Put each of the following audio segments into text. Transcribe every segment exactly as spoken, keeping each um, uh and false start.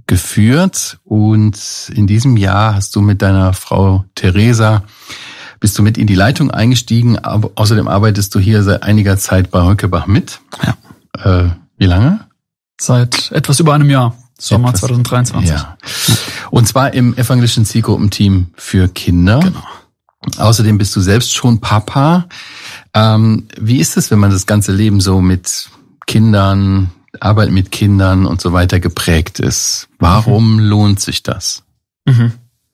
geführt und in diesem Jahr hast du mit deiner Frau Theresa, bist du mit in die Leitung eingestiegen, aber außerdem arbeitest du hier seit einiger Zeit bei Heukebach mit. Ja. Äh, wie lange? Seit etwas über einem Jahr, Sommer etwas, zwanzig dreiundzwanzig. Ja. Und zwar im evangelischen Zielgruppenteam für Kinder. Genau. Außerdem bist du selbst schon Papa. Ähm, wie ist es, wenn man das ganze Leben so mit Kindern, Arbeit mit Kindern und so weiter geprägt ist? Warum mhm. lohnt sich das? Mhm.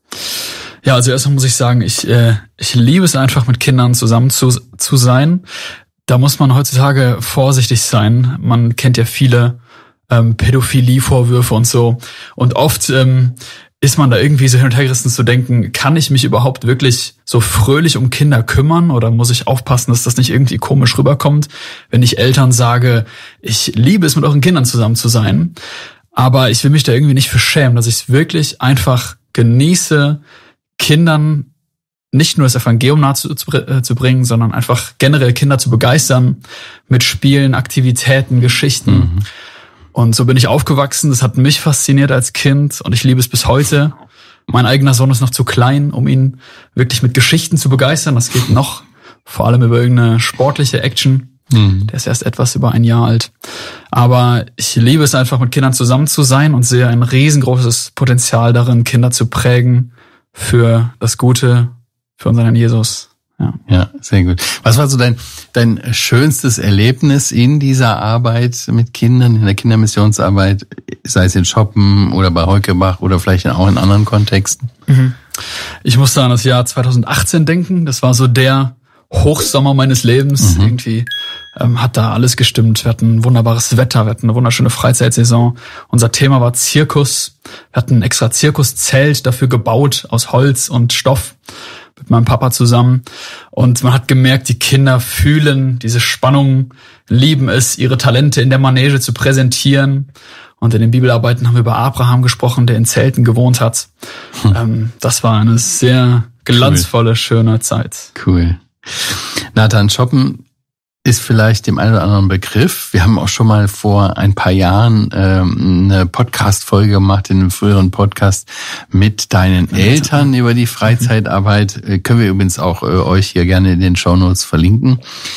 Ja, also erstmal muss ich sagen, ich äh, ich liebe es einfach, mit Kindern zusammen zu zu sein. Da muss man heutzutage vorsichtig sein. Man kennt ja viele ähm, Pädophilie-Vorwürfe und so. Und oft ähm, ist man da irgendwie so hin und her gerissen zu denken, kann ich mich überhaupt wirklich so fröhlich um Kinder kümmern oder muss ich aufpassen, dass das nicht irgendwie komisch rüberkommt, wenn ich Eltern sage, ich liebe es, mit euren Kindern zusammen zu sein. Aber ich will mich da irgendwie nicht für schämen, dass ich es wirklich einfach genieße, Kindern nicht nur das Evangelium nahe zu, zu, zu bringen, sondern einfach generell Kinder zu begeistern mit Spielen, Aktivitäten, Geschichten. Mhm. Und so bin ich aufgewachsen. Das hat mich fasziniert als Kind und ich liebe es bis heute. Mein eigener Sohn ist noch zu klein, um ihn wirklich mit Geschichten zu begeistern. Das geht noch, vor allem über irgendeine sportliche Action. Mhm. Der ist erst etwas über ein Jahr alt. Aber ich liebe es einfach, mit Kindern zusammen zu sein und sehe ein riesengroßes Potenzial darin, Kinder zu prägen für das Gute, für unseren Herrn Jesus. Ja. Ja, sehr gut. Was war so dein dein schönstes Erlebnis in dieser Arbeit mit Kindern, in der Kindermissionsarbeit, sei es in Schoppen oder bei Heukebach oder vielleicht auch in anderen Kontexten? Mhm. Ich musste an das Jahr zwanzig achtzehn denken. Das war so der Hochsommer meines Lebens. Mhm. Irgendwie ähm, hat da alles gestimmt. Wir hatten wunderbares Wetter, wir hatten eine wunderschöne Freizeitsaison. Unser Thema war Zirkus. Wir hatten ein extra Zirkuszelt dafür gebaut aus Holz und Stoff mit meinem Papa zusammen. Und man hat gemerkt, die Kinder fühlen diese Spannung, lieben es, ihre Talente in der Manege zu präsentieren. Und in den Bibelarbeiten haben wir über Abraham gesprochen, der in Zelten gewohnt hat. Hm. Ähm, das war eine sehr glanzvolle, cool. schöne Zeit. Cool. Nathan, Schoppen ist vielleicht dem einen oder anderen Begriff. Wir haben auch schon mal vor ein paar Jahren ähm, eine Podcast-Folge gemacht, in einem früheren Podcast mit deinen Eltern über die Freizeitarbeit. Äh, können wir übrigens auch äh, euch hier gerne in den Shownotes verlinken.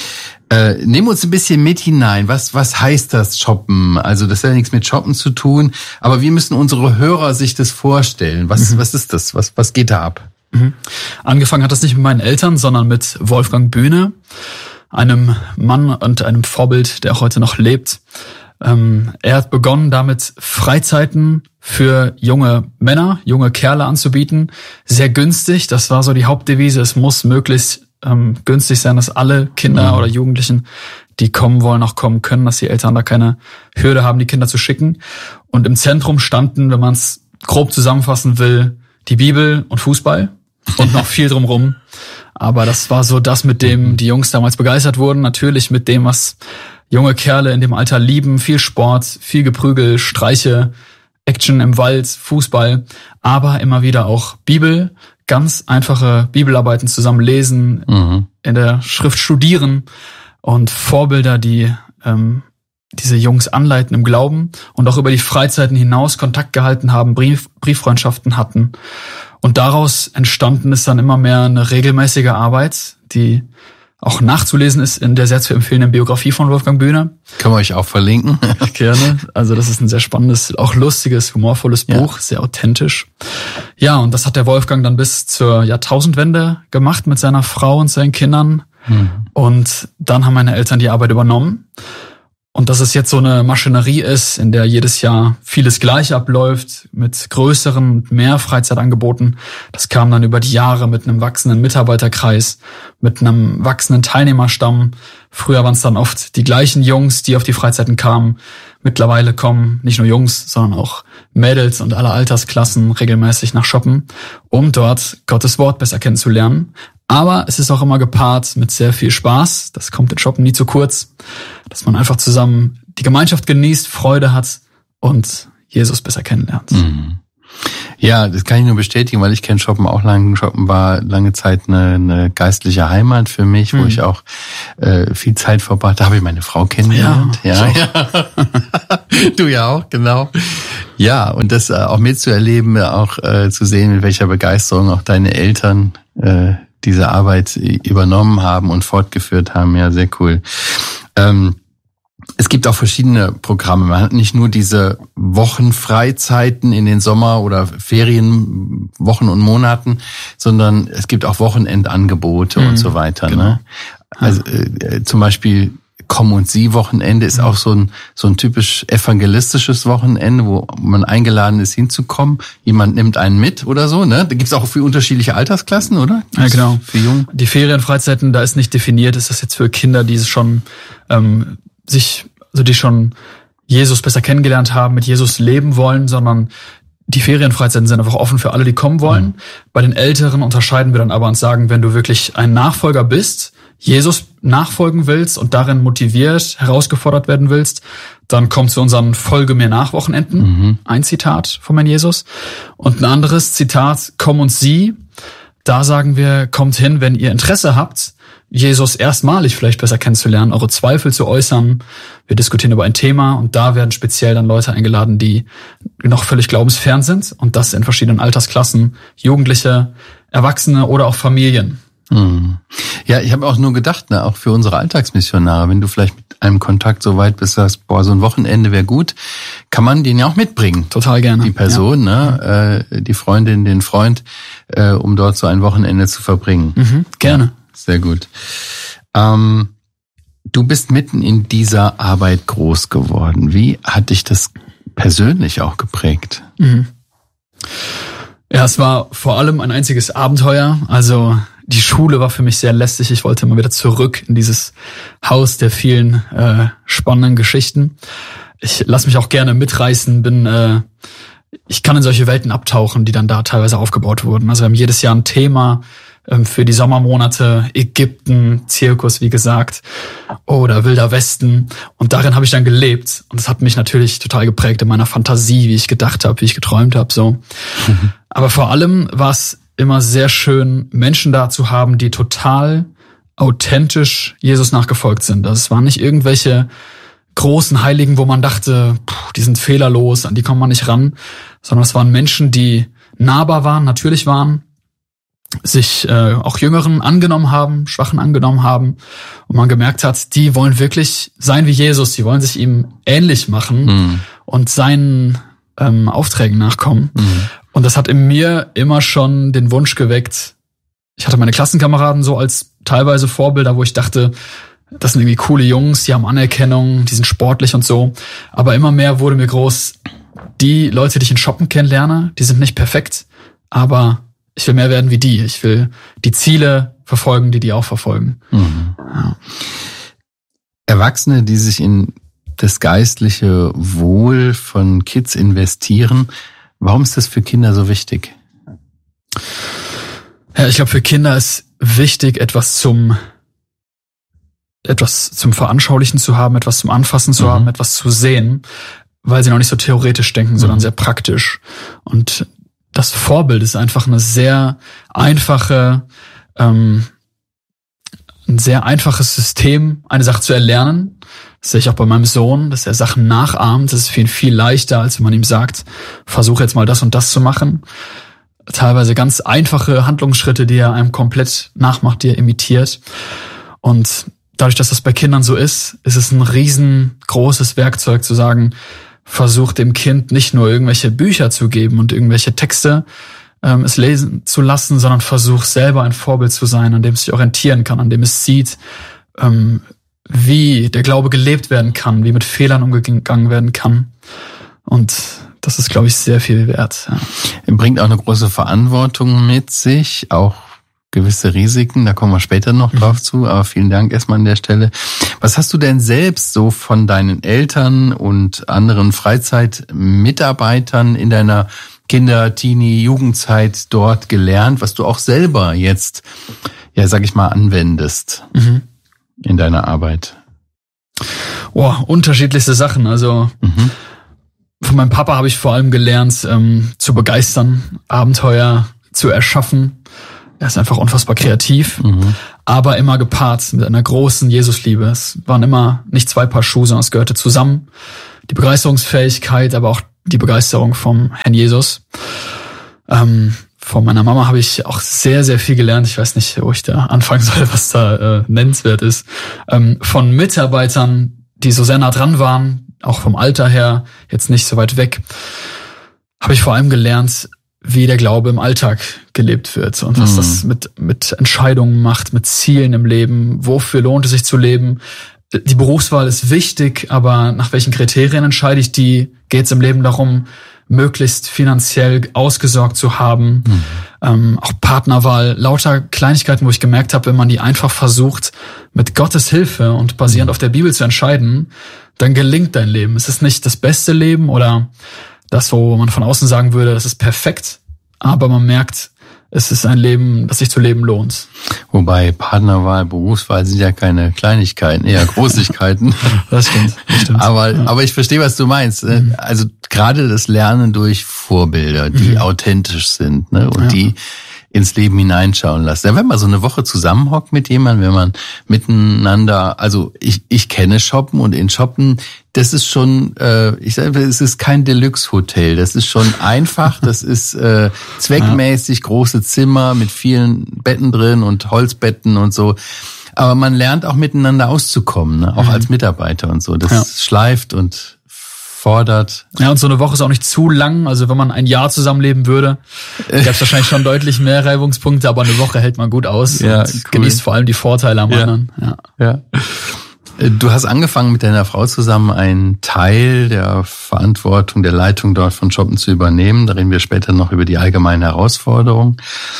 Äh, nehmen uns ein bisschen mit hinein. Was was heißt das Shoppen? Also das hat ja nichts mit Shoppen zu tun, aber wie müssen unsere Hörer sich das vorstellen? Was mhm. was ist das? Was was geht da ab? Mhm. Angefangen hat das nicht mit meinen Eltern, sondern mit Wolfgang Bühne, einem Mann und einem Vorbild, der auch heute noch lebt. Ähm, er hat begonnen, damit Freizeiten für junge Männer, junge Kerle anzubieten. Sehr günstig, das war so die Hauptdevise. Es muss möglichst ähm, günstig sein, dass alle Kinder mhm. oder Jugendlichen, die kommen wollen, auch kommen können, dass die Eltern da keine Hürde haben, die Kinder zu schicken. Und im Zentrum standen, wenn man es grob zusammenfassen will, die Bibel und Fußball und noch viel drumrum. Aber das war so das, mit dem die Jungs damals begeistert wurden. Natürlich mit dem, was junge Kerle in dem Alter lieben. Viel Sport, viel Geprügel, Streiche, Action im Wald, Fußball. Aber immer wieder auch Bibel. Ganz einfache Bibelarbeiten zusammen lesen, mhm. in der Schrift studieren. Und Vorbilder, die ähm, diese Jungs anleiten im Glauben. Und auch über die Freizeiten hinaus Kontakt gehalten haben, Brief, Brieffreundschaften hatten. Und daraus entstanden ist dann immer mehr eine regelmäßige Arbeit, die auch nachzulesen ist in der sehr zu empfehlenden Biografie von Wolfgang Bühne. Können wir euch auch verlinken. Gerne. Also das ist ein sehr spannendes, auch lustiges, humorvolles Buch, ja. Sehr authentisch. Ja, und das hat der Wolfgang dann bis zur Jahrtausendwende gemacht mit seiner Frau und seinen Kindern. Mhm. Und dann haben meine Eltern die Arbeit übernommen. Und dass es jetzt so eine Maschinerie ist, in der jedes Jahr vieles gleich abläuft, mit größeren, mit mehr Freizeitangeboten, das kam dann über die Jahre mit einem wachsenden Mitarbeiterkreis, mit einem wachsenden Teilnehmerstamm. Früher waren es dann oft die gleichen Jungs, die auf die Freizeiten kamen. Mittlerweile kommen nicht nur Jungs, sondern auch Mädels und alle Altersklassen regelmäßig nach Shoppen, um dort Gottes Wort besser kennenzulernen. Aber es ist auch immer gepaart mit sehr viel Spaß. Das kommt in Shoppen nie zu kurz. Dass man einfach zusammen die Gemeinschaft genießt, Freude hat und Jesus besser kennenlernt. Mhm. Ja, das kann ich nur bestätigen, weil ich kenne Schoppen auch lange. Schoppen war lange Zeit eine, eine geistliche Heimat für mich, wo hm. ich auch äh, viel Zeit verbracht habe. Da habe ich meine Frau kennengelernt. Ja, ja. ja. Du ja auch, genau. Ja, und das äh, auch mitzuerleben, auch äh, zu sehen, mit welcher Begeisterung auch deine Eltern äh, diese Arbeit übernommen haben und fortgeführt haben. Ja, sehr cool. Ähm, Es gibt auch verschiedene Programme. Man hat nicht nur diese Wochenfreizeiten in den Sommer- oder Ferienwochen und Monaten, sondern es gibt auch Wochenendangebote mhm, und so weiter. Genau. Ne? Also äh, zum Beispiel Komm und Sie Wochenende ist mhm. auch so ein so ein typisch evangelistisches Wochenende, wo man eingeladen ist hinzukommen. Jemand nimmt einen mit oder so. Ne? Da gibt's auch für unterschiedliche Altersklassen, oder? Ja, genau. Für Jung. Die Ferienfreizeiten, da ist nicht definiert, ist das jetzt für Kinder, die schon ähm, sich, also die schon Jesus besser kennengelernt haben, mit Jesus leben wollen, sondern die Ferienfreizeiten sind einfach offen für alle, die kommen wollen. Mhm. Bei den Älteren unterscheiden wir dann aber und sagen, wenn du wirklich ein Nachfolger bist, Jesus nachfolgen willst und darin motiviert, herausgefordert werden willst, dann komm zu unseren Folge mir nach Wochenenden. Mhm. Ein Zitat von mein Jesus. Und ein anderes Zitat, komm und sieh. Da sagen wir, kommt hin, wenn ihr Interesse habt, Jesus erstmalig vielleicht besser kennenzulernen, eure Zweifel zu äußern. Wir diskutieren über ein Thema und da werden speziell dann Leute eingeladen, die noch völlig glaubensfern sind und das in verschiedenen Altersklassen, Jugendliche, Erwachsene oder auch Familien. Ja, ich habe auch nur gedacht, ne, auch für unsere Alltagsmissionare, wenn du vielleicht mit einem Kontakt so weit bist, sagst, boah, so ein Wochenende wäre gut, kann man den ja auch mitbringen. Total gerne. Die Person, ja. ne, äh, die Freundin, den Freund, äh, um dort so ein Wochenende zu verbringen. Mhm, gerne. Ja, sehr gut. Ähm, du bist mitten in dieser Arbeit groß geworden. Wie hat dich das persönlich auch geprägt? Mhm. Ja, es war vor allem ein einziges Abenteuer. Also die Schule war für mich sehr lästig. Ich wollte immer wieder zurück in dieses Haus der vielen äh, spannenden Geschichten. Ich lasse mich auch gerne mitreißen, bin äh, ich kann in solche Welten abtauchen, die dann da teilweise aufgebaut wurden. Also wir haben jedes Jahr ein Thema ähm, für die Sommermonate, Ägypten, Zirkus, wie gesagt, oder Wilder Westen. Und darin habe ich dann gelebt. Und das hat mich natürlich total geprägt in meiner Fantasie, wie ich gedacht habe, wie ich geträumt habe. So. Mhm. Aber vor allem war es immer sehr schön, Menschen da zu haben, die total authentisch Jesus nachgefolgt sind. Also es waren nicht irgendwelche großen Heiligen, wo man dachte, puh, die sind fehlerlos, an die kommt man nicht ran, sondern es waren Menschen, die nahbar waren, natürlich waren, sich äh, auch Jüngeren angenommen haben, Schwachen angenommen haben und man gemerkt hat, die wollen wirklich sein wie Jesus, die wollen sich ihm ähnlich machen mhm. und seinen ähm, Aufträgen nachkommen. Mhm. Und das hat in mir immer schon den Wunsch geweckt. Ich hatte meine Klassenkameraden so als teilweise Vorbilder, wo ich dachte, das sind irgendwie coole Jungs, die haben Anerkennung, die sind sportlich und so. Aber immer mehr wurde mir groß, die Leute, die ich in Shoppen kennenlerne, die sind nicht perfekt, aber ich will mehr werden wie die. Ich will die Ziele verfolgen, die die auch verfolgen. Mhm. Ja. Erwachsene, die sich in das geistliche Wohl von Kids investieren, warum ist das für Kinder so wichtig? Ja, ich glaube, für Kinder ist wichtig, etwas zum etwas zum Veranschaulichen zu haben, etwas zum Anfassen zu mhm. haben, etwas zu sehen, weil sie noch nicht so theoretisch denken, sondern mhm. sehr praktisch. Und das Vorbild ist einfach eine sehr einfache, ähm, ein sehr einfaches System, eine Sache zu erlernen. Das sehe ich auch bei meinem Sohn, dass er Sachen nachahmt. Das ist für ihn viel leichter, als wenn man ihm sagt, versuche jetzt mal das und das zu machen. Teilweise ganz einfache Handlungsschritte, die er einem komplett nachmacht, die er imitiert. Und dadurch, dass das bei Kindern so ist, ist es ein riesengroßes Werkzeug zu sagen, versuch dem Kind nicht nur irgendwelche Bücher zu geben und irgendwelche Texte ähm, es lesen zu lassen, sondern versuch selber ein Vorbild zu sein, an dem es sich orientieren kann, an dem es sieht, ähm, wie der Glaube gelebt werden kann, wie mit Fehlern umgegangen werden kann. Und das ist, glaube ich, sehr viel wert. Ja. Er bringt auch eine große Verantwortung mit sich, auch gewisse Risiken, da kommen wir später noch drauf mhm. zu, aber vielen Dank erstmal an der Stelle. Was hast du denn selbst so von deinen Eltern und anderen Freizeitmitarbeitern in deiner Kinder-, Teenie-, Jugendzeit dort gelernt, was du auch selber jetzt, ja, sag ich mal, anwendest mhm. in deiner Arbeit? Boah, unterschiedlichste Sachen. Also, mhm. von meinem Papa habe ich vor allem gelernt, ähm, zu begeistern, Abenteuer zu erschaffen. Er ist einfach unfassbar kreativ, mhm. aber immer gepaart mit einer großen Jesusliebe. Es waren immer nicht zwei Paar Schuhe, sondern es gehörte zusammen. Die Begeisterungsfähigkeit, aber auch die Begeisterung vom Herrn Jesus. Ähm, von meiner Mama habe ich auch sehr, sehr viel gelernt. Ich weiß nicht, wo ich da anfangen soll, was da äh, nennenswert ist. Ähm, von Mitarbeitern, die so sehr nah dran waren, auch vom Alter her, jetzt nicht so weit weg, habe ich vor allem gelernt, wie der Glaube im Alltag gelebt wird und was mhm. das mit mit Entscheidungen macht, mit Zielen im Leben. Wofür lohnt es sich zu leben? Die Berufswahl ist wichtig, aber nach welchen Kriterien entscheide ich die? Geht es im Leben darum, möglichst finanziell ausgesorgt zu haben? Mhm. Ähm, auch Partnerwahl, lauter Kleinigkeiten, wo ich gemerkt habe, wenn man die einfach versucht, mit Gottes Hilfe und basierend mhm. auf der Bibel zu entscheiden, dann gelingt dein Leben. Es ist nicht das beste Leben oder das, wo man von außen sagen würde, das ist perfekt, aber man merkt, es ist ein Leben, das sich zu leben lohnt. Wobei Partnerwahl, Berufswahl sind ja keine Kleinigkeiten, eher Großigkeiten. Das stimmt, das stimmt. Aber, ja. aber ich verstehe, was du meinst. Mhm. Also gerade das Lernen durch Vorbilder, die mhm. authentisch sind, ne, und ja. die ins Leben hineinschauen lassen. Ja, wenn man so eine Woche zusammenhockt mit jemandem, wenn man miteinander, also ich ich kenne Shoppen und in Shoppen, das ist schon, äh, ich sage, es ist kein Deluxe-Hotel, das ist schon einfach, das ist äh, zweckmäßig, große Zimmer mit vielen Betten drin und Holzbetten und so. Aber man lernt auch miteinander auszukommen, ne? Auch mhm. als Mitarbeiter und so. Das ja. schleift und fordert. Ja, und so eine Woche ist auch nicht zu lang. Also wenn man ein Jahr zusammenleben würde, gäbe es wahrscheinlich schon deutlich mehr Reibungspunkte, aber eine Woche hält man gut aus ja, und cool. genießt vor allem die Vorteile am ja. anderen. Ja. ja. Du hast angefangen, mit deiner Frau zusammen einen Teil der Verantwortung, der Leitung dort von Shoppen zu übernehmen. Da reden wir später noch über die allgemeinen Herausforderungen.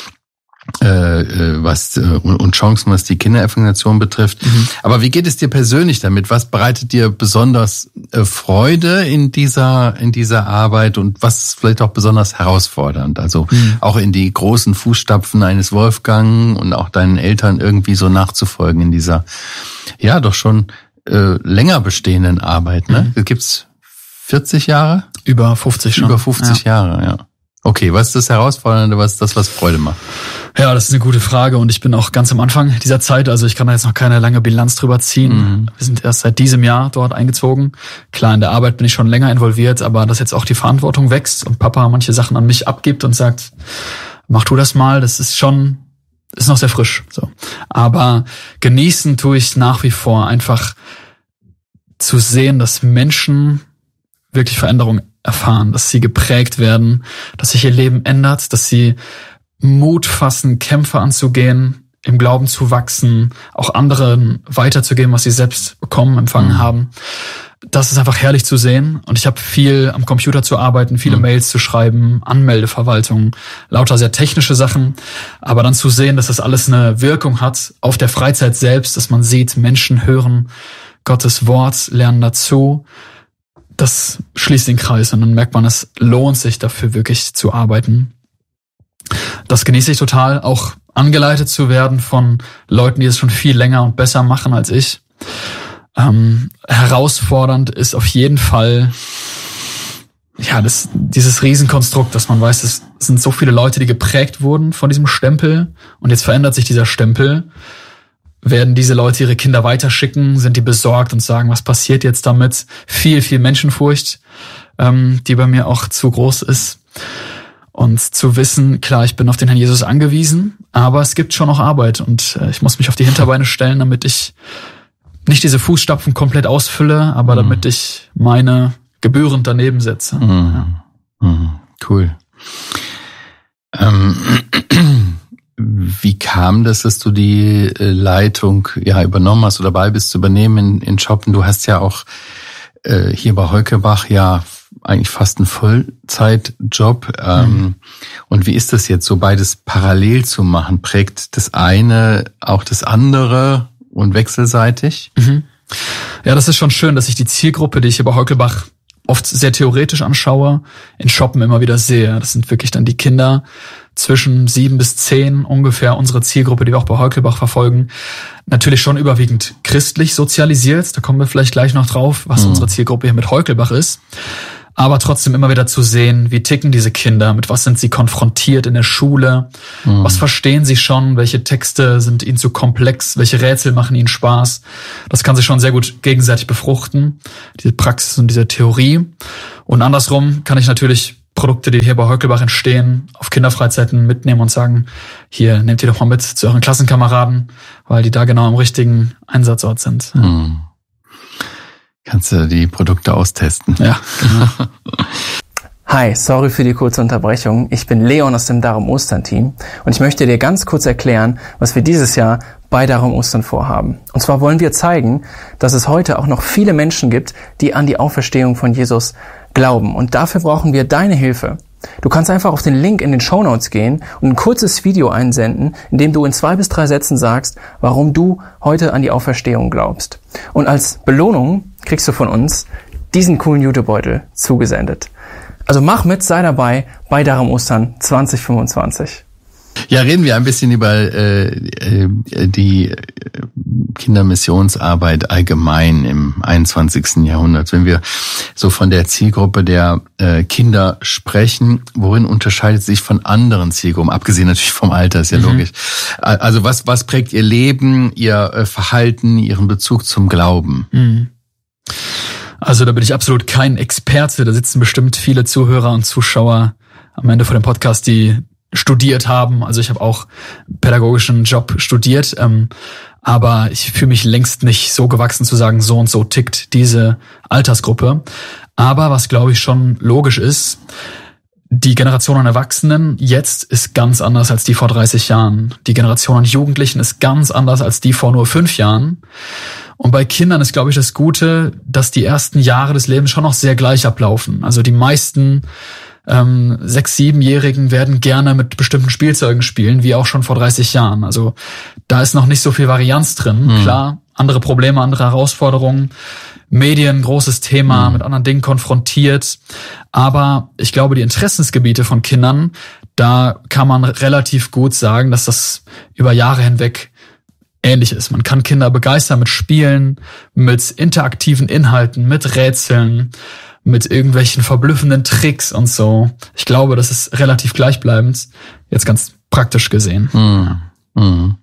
Äh, was äh, und Chancen, was die Kinderevangelisation betrifft. Mhm. Aber wie geht es dir persönlich damit? Was bereitet dir besonders äh, Freude in dieser in dieser Arbeit und was ist vielleicht auch besonders herausfordernd? Also mhm. auch in die großen Fußstapfen eines Wolfgang und auch deinen Eltern irgendwie so nachzufolgen in dieser ja doch schon äh, länger bestehenden Arbeit. Ne, mhm. Gibt's vierzig Jahre? Über fünfzig schon. Über fünfzig ja. Jahre, ja. Okay, was ist das Herausfordernde, was ist das, was Freude macht? Ja, das ist eine gute Frage und ich bin auch ganz am Anfang dieser Zeit, also ich kann da jetzt noch keine lange Bilanz drüber ziehen. Mhm. Wir sind erst seit diesem Jahr dort eingezogen. Klar, in der Arbeit bin ich schon länger involviert, aber dass jetzt auch die Verantwortung wächst und Papa manche Sachen an mich abgibt und sagt, mach du das mal, das ist schon, ist noch sehr frisch. So, aber genießen tue ich nach wie vor einfach zu sehen, dass Menschen wirklich Veränderung erfahren, dass sie geprägt werden, dass sich ihr Leben ändert, dass sie Mut fassen, Kämpfe anzugehen, im Glauben zu wachsen, auch anderen weiterzugeben, was sie selbst bekommen, empfangen mhm. haben. Das ist einfach herrlich zu sehen. Und ich habe viel am Computer zu arbeiten, viele mhm. Mails zu schreiben, Anmeldeverwaltung, lauter sehr technische Sachen. Aber dann zu sehen, dass das alles eine Wirkung hat auf der Freizeit selbst, dass man sieht, Menschen hören Gottes Wort, lernen dazu. Das schließt den Kreis und dann merkt man, es lohnt sich dafür wirklich zu arbeiten. Das genieße ich total, auch angeleitet zu werden von Leuten, die es schon viel länger und besser machen als ich. Ähm, herausfordernd ist auf jeden Fall ja das dieses Riesenkonstrukt, dass man weiß, es sind so viele Leute, die geprägt wurden von diesem Stempel und jetzt verändert sich dieser Stempel. Werden diese Leute ihre Kinder weiterschicken? Sind die besorgt und sagen, was passiert jetzt damit? Viel, viel Menschenfurcht, ähm, die bei mir auch zu groß ist. Und zu wissen, klar, ich bin auf den Herrn Jesus angewiesen, aber es gibt schon noch Arbeit und äh, ich muss mich auf die Hinterbeine stellen, damit ich nicht diese Fußstapfen komplett ausfülle, aber mhm. damit ich meine gebührend daneben setze. Mhm. Ja. Mhm. Cool. Ähm, wie kam das, dass du die Leitung ja übernommen hast oder dabei bist zu übernehmen in, in Shoppen? Du hast ja auch äh, hier bei Heukelbach ja eigentlich fast einen Vollzeitjob. Ähm, mhm. Und wie ist das jetzt, so beides parallel zu machen? Prägt das eine auch das andere und wechselseitig? Mhm. Ja, das ist schon schön, dass ich die Zielgruppe, die ich hier bei Heukelbach oft sehr theoretisch anschaue, in Shoppen immer wieder sehe. Das sind wirklich dann die Kinder zwischen sieben bis zehn ungefähr, unsere Zielgruppe, die wir auch bei Heukelbach verfolgen. Natürlich schon überwiegend christlich sozialisiert. Da kommen wir vielleicht gleich noch drauf, was mhm. unsere Zielgruppe hier mit Heukelbach ist. aber trotzdem immer wieder zu sehen, wie ticken diese Kinder, mit was sind sie konfrontiert in der Schule, mhm. was verstehen sie schon, welche Texte sind ihnen zu komplex, welche Rätsel machen ihnen Spaß. Das kann sich schon sehr gut gegenseitig befruchten, diese Praxis und diese Theorie. Und andersrum kann ich natürlich Produkte, die hier bei Heukelbach entstehen, auf Kinderfreizeiten mitnehmen und sagen, hier, nehmt ihr doch mal mit zu euren Klassenkameraden, weil die da genau am richtigen Einsatzort sind. Hm. Kannst du die Produkte austesten? Ja, genau. Hi, sorry für die kurze Unterbrechung. Ich bin Leon aus dem Darum Ostern Team und ich möchte dir ganz kurz erklären, was wir dieses Jahr bei Darum Ostern vorhaben. Und zwar wollen wir zeigen, dass es heute auch noch viele Menschen gibt, die an die Auferstehung von Jesus glauben. Und dafür brauchen wir deine Hilfe. Du kannst einfach auf den Link in den Shownotes gehen und ein kurzes Video einsenden, in dem du in zwei bis drei Sätzen sagst, warum du heute an die Auferstehung glaubst. Und als Belohnung kriegst du von uns diesen coolen Jutebeutel zugesendet. Also mach mit, sei dabei bei Darum Ostern zwanzig fünfundzwanzig. Ja, reden wir ein bisschen über äh, die Kindermissionsarbeit allgemein im einundzwanzigsten Jahrhundert. Wenn wir so von der Zielgruppe der äh, Kinder sprechen, worin unterscheidet sich von anderen Zielgruppen, abgesehen natürlich vom Alter, ist ja mhm. logisch. Also was was prägt ihr Leben, ihr äh, Verhalten, ihren Bezug zum Glauben? Mhm. Also da bin ich absolut kein Experte. Da sitzen bestimmt viele Zuhörer und Zuschauer am Ende von dem Podcast, die studiert haben. Also ich habe auch pädagogischen Job studiert, ähm, aber ich fühle mich längst nicht so gewachsen zu sagen, so und so tickt diese Altersgruppe. Aber was, glaube ich, schon logisch ist, die Generation an Erwachsenen jetzt ist ganz anders als die vor dreißig Jahren. Die Generation an Jugendlichen ist ganz anders als die vor nur fünf Jahren. Und bei Kindern ist, glaube ich, das Gute, dass die ersten Jahre des Lebens schon noch sehr gleich ablaufen. Also die meisten ähm, sechs-, siebenjährigen werden gerne mit bestimmten Spielzeugen spielen, wie auch schon vor dreißig Jahren. Also da ist noch nicht so viel Varianz drin. Mhm. Klar, andere Probleme, andere Herausforderungen. Medien, großes Thema, mhm. mit anderen Dingen konfrontiert. Aber ich glaube, die Interessensgebiete von Kindern, da kann man relativ gut sagen, dass das über Jahre hinweg ähnlich ist. Man kann Kinder begeistern mit Spielen, mit interaktiven Inhalten, mit Rätseln, mit irgendwelchen verblüffenden Tricks und so. Ich glaube, das ist relativ gleichbleibend, jetzt ganz praktisch gesehen. Mhm. Mhm.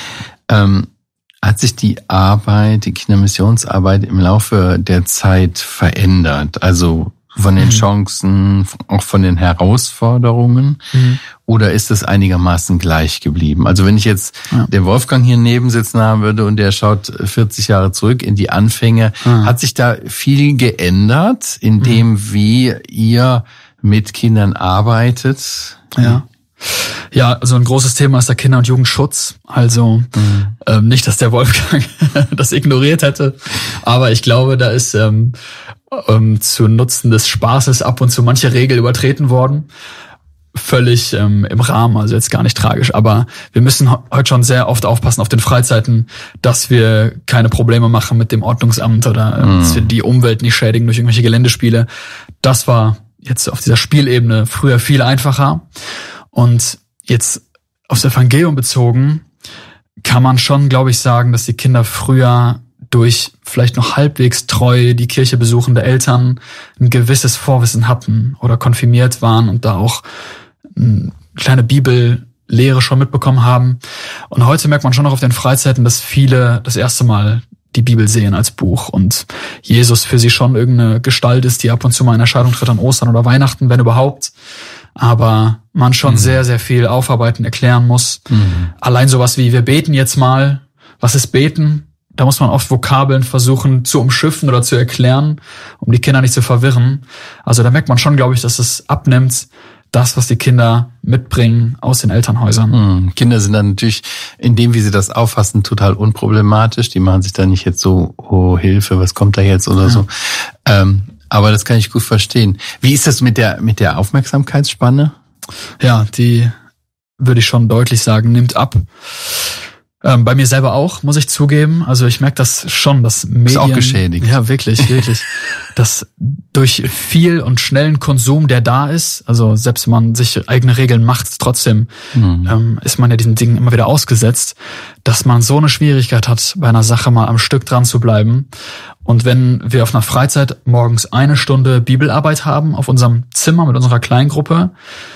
Ähm, hat sich die Arbeit, die Kindermissionsarbeit im Laufe der Zeit verändert? Also von den mhm. Chancen, auch von den Herausforderungen? Mhm. Oder ist es einigermaßen gleich geblieben? Also wenn ich jetzt ja. den Wolfgang hier neben sitzen haben würde und der schaut vierzig Jahre zurück in die Anfänge, mhm. hat sich da viel geändert in dem, mhm. wie ihr mit Kindern arbeitet? Ja. Ja, also ein großes Thema ist der Kinder- und Jugendschutz. Also mhm. ähm, nicht, dass der Wolfgang das ignoriert hätte, aber ich glaube, da ist ähm, ähm, zu Nutzen des Spaßes ab und zu manche Regel übertreten worden. Völlig ähm, im Rahmen, also jetzt gar nicht tragisch. Aber wir müssen heute schon sehr oft aufpassen auf den Freizeiten, dass wir keine Probleme machen mit dem Ordnungsamt oder äh, mhm. dass wir die Umwelt nicht schädigen durch irgendwelche Geländespiele. Das war jetzt auf dieser Spielebene früher viel einfacher. Und jetzt aufs Evangelium bezogen, kann man schon, glaube ich, sagen, dass die Kinder früher durch vielleicht noch halbwegs treu die Kirche besuchende Eltern ein gewisses Vorwissen hatten oder konfirmiert waren und da auch eine kleine Bibellehre schon mitbekommen haben. Und heute merkt man schon noch auf den Freizeiten, dass viele das erste Mal die Bibel sehen als Buch und Jesus für sie schon irgendeine Gestalt ist, die ab und zu mal in Erscheinung tritt an Ostern oder Weihnachten, wenn überhaupt. Aber man schon mhm. sehr, sehr viel aufarbeiten, erklären muss. Mhm. Allein sowas wie, wir beten jetzt mal. Was ist beten? Da muss man oft Vokabeln versuchen zu umschiffen oder zu erklären, um die Kinder nicht zu verwirren. Also da merkt man schon, glaube ich, dass es abnimmt, das, was die Kinder mitbringen aus den Elternhäusern. Mhm. Kinder sind dann natürlich, in dem, wie sie das auffassen, total unproblematisch. Die machen sich da nicht jetzt so, oh Hilfe, was kommt da jetzt oder ja. so. Ähm, Aber das kann ich gut verstehen. Wie ist das mit der mit der Aufmerksamkeitsspanne? Ja, die würde ich schon deutlich sagen, nimmt ab. Ähm, bei mir selber auch, muss ich zugeben. Also ich merke das schon, dass Medien... Ist auch geschädigt. Ja, wirklich, wirklich. Dass durch viel und schnellen Konsum, der da ist, also selbst wenn man sich eigene Regeln macht, trotzdem mhm. ähm, ist man ja diesen Dingen immer wieder ausgesetzt, dass man so eine Schwierigkeit hat, bei einer Sache mal am Stück dran zu bleiben. Und wenn wir auf einer Freizeit morgens eine Stunde Bibelarbeit haben, auf unserem Zimmer mit unserer Kleingruppe,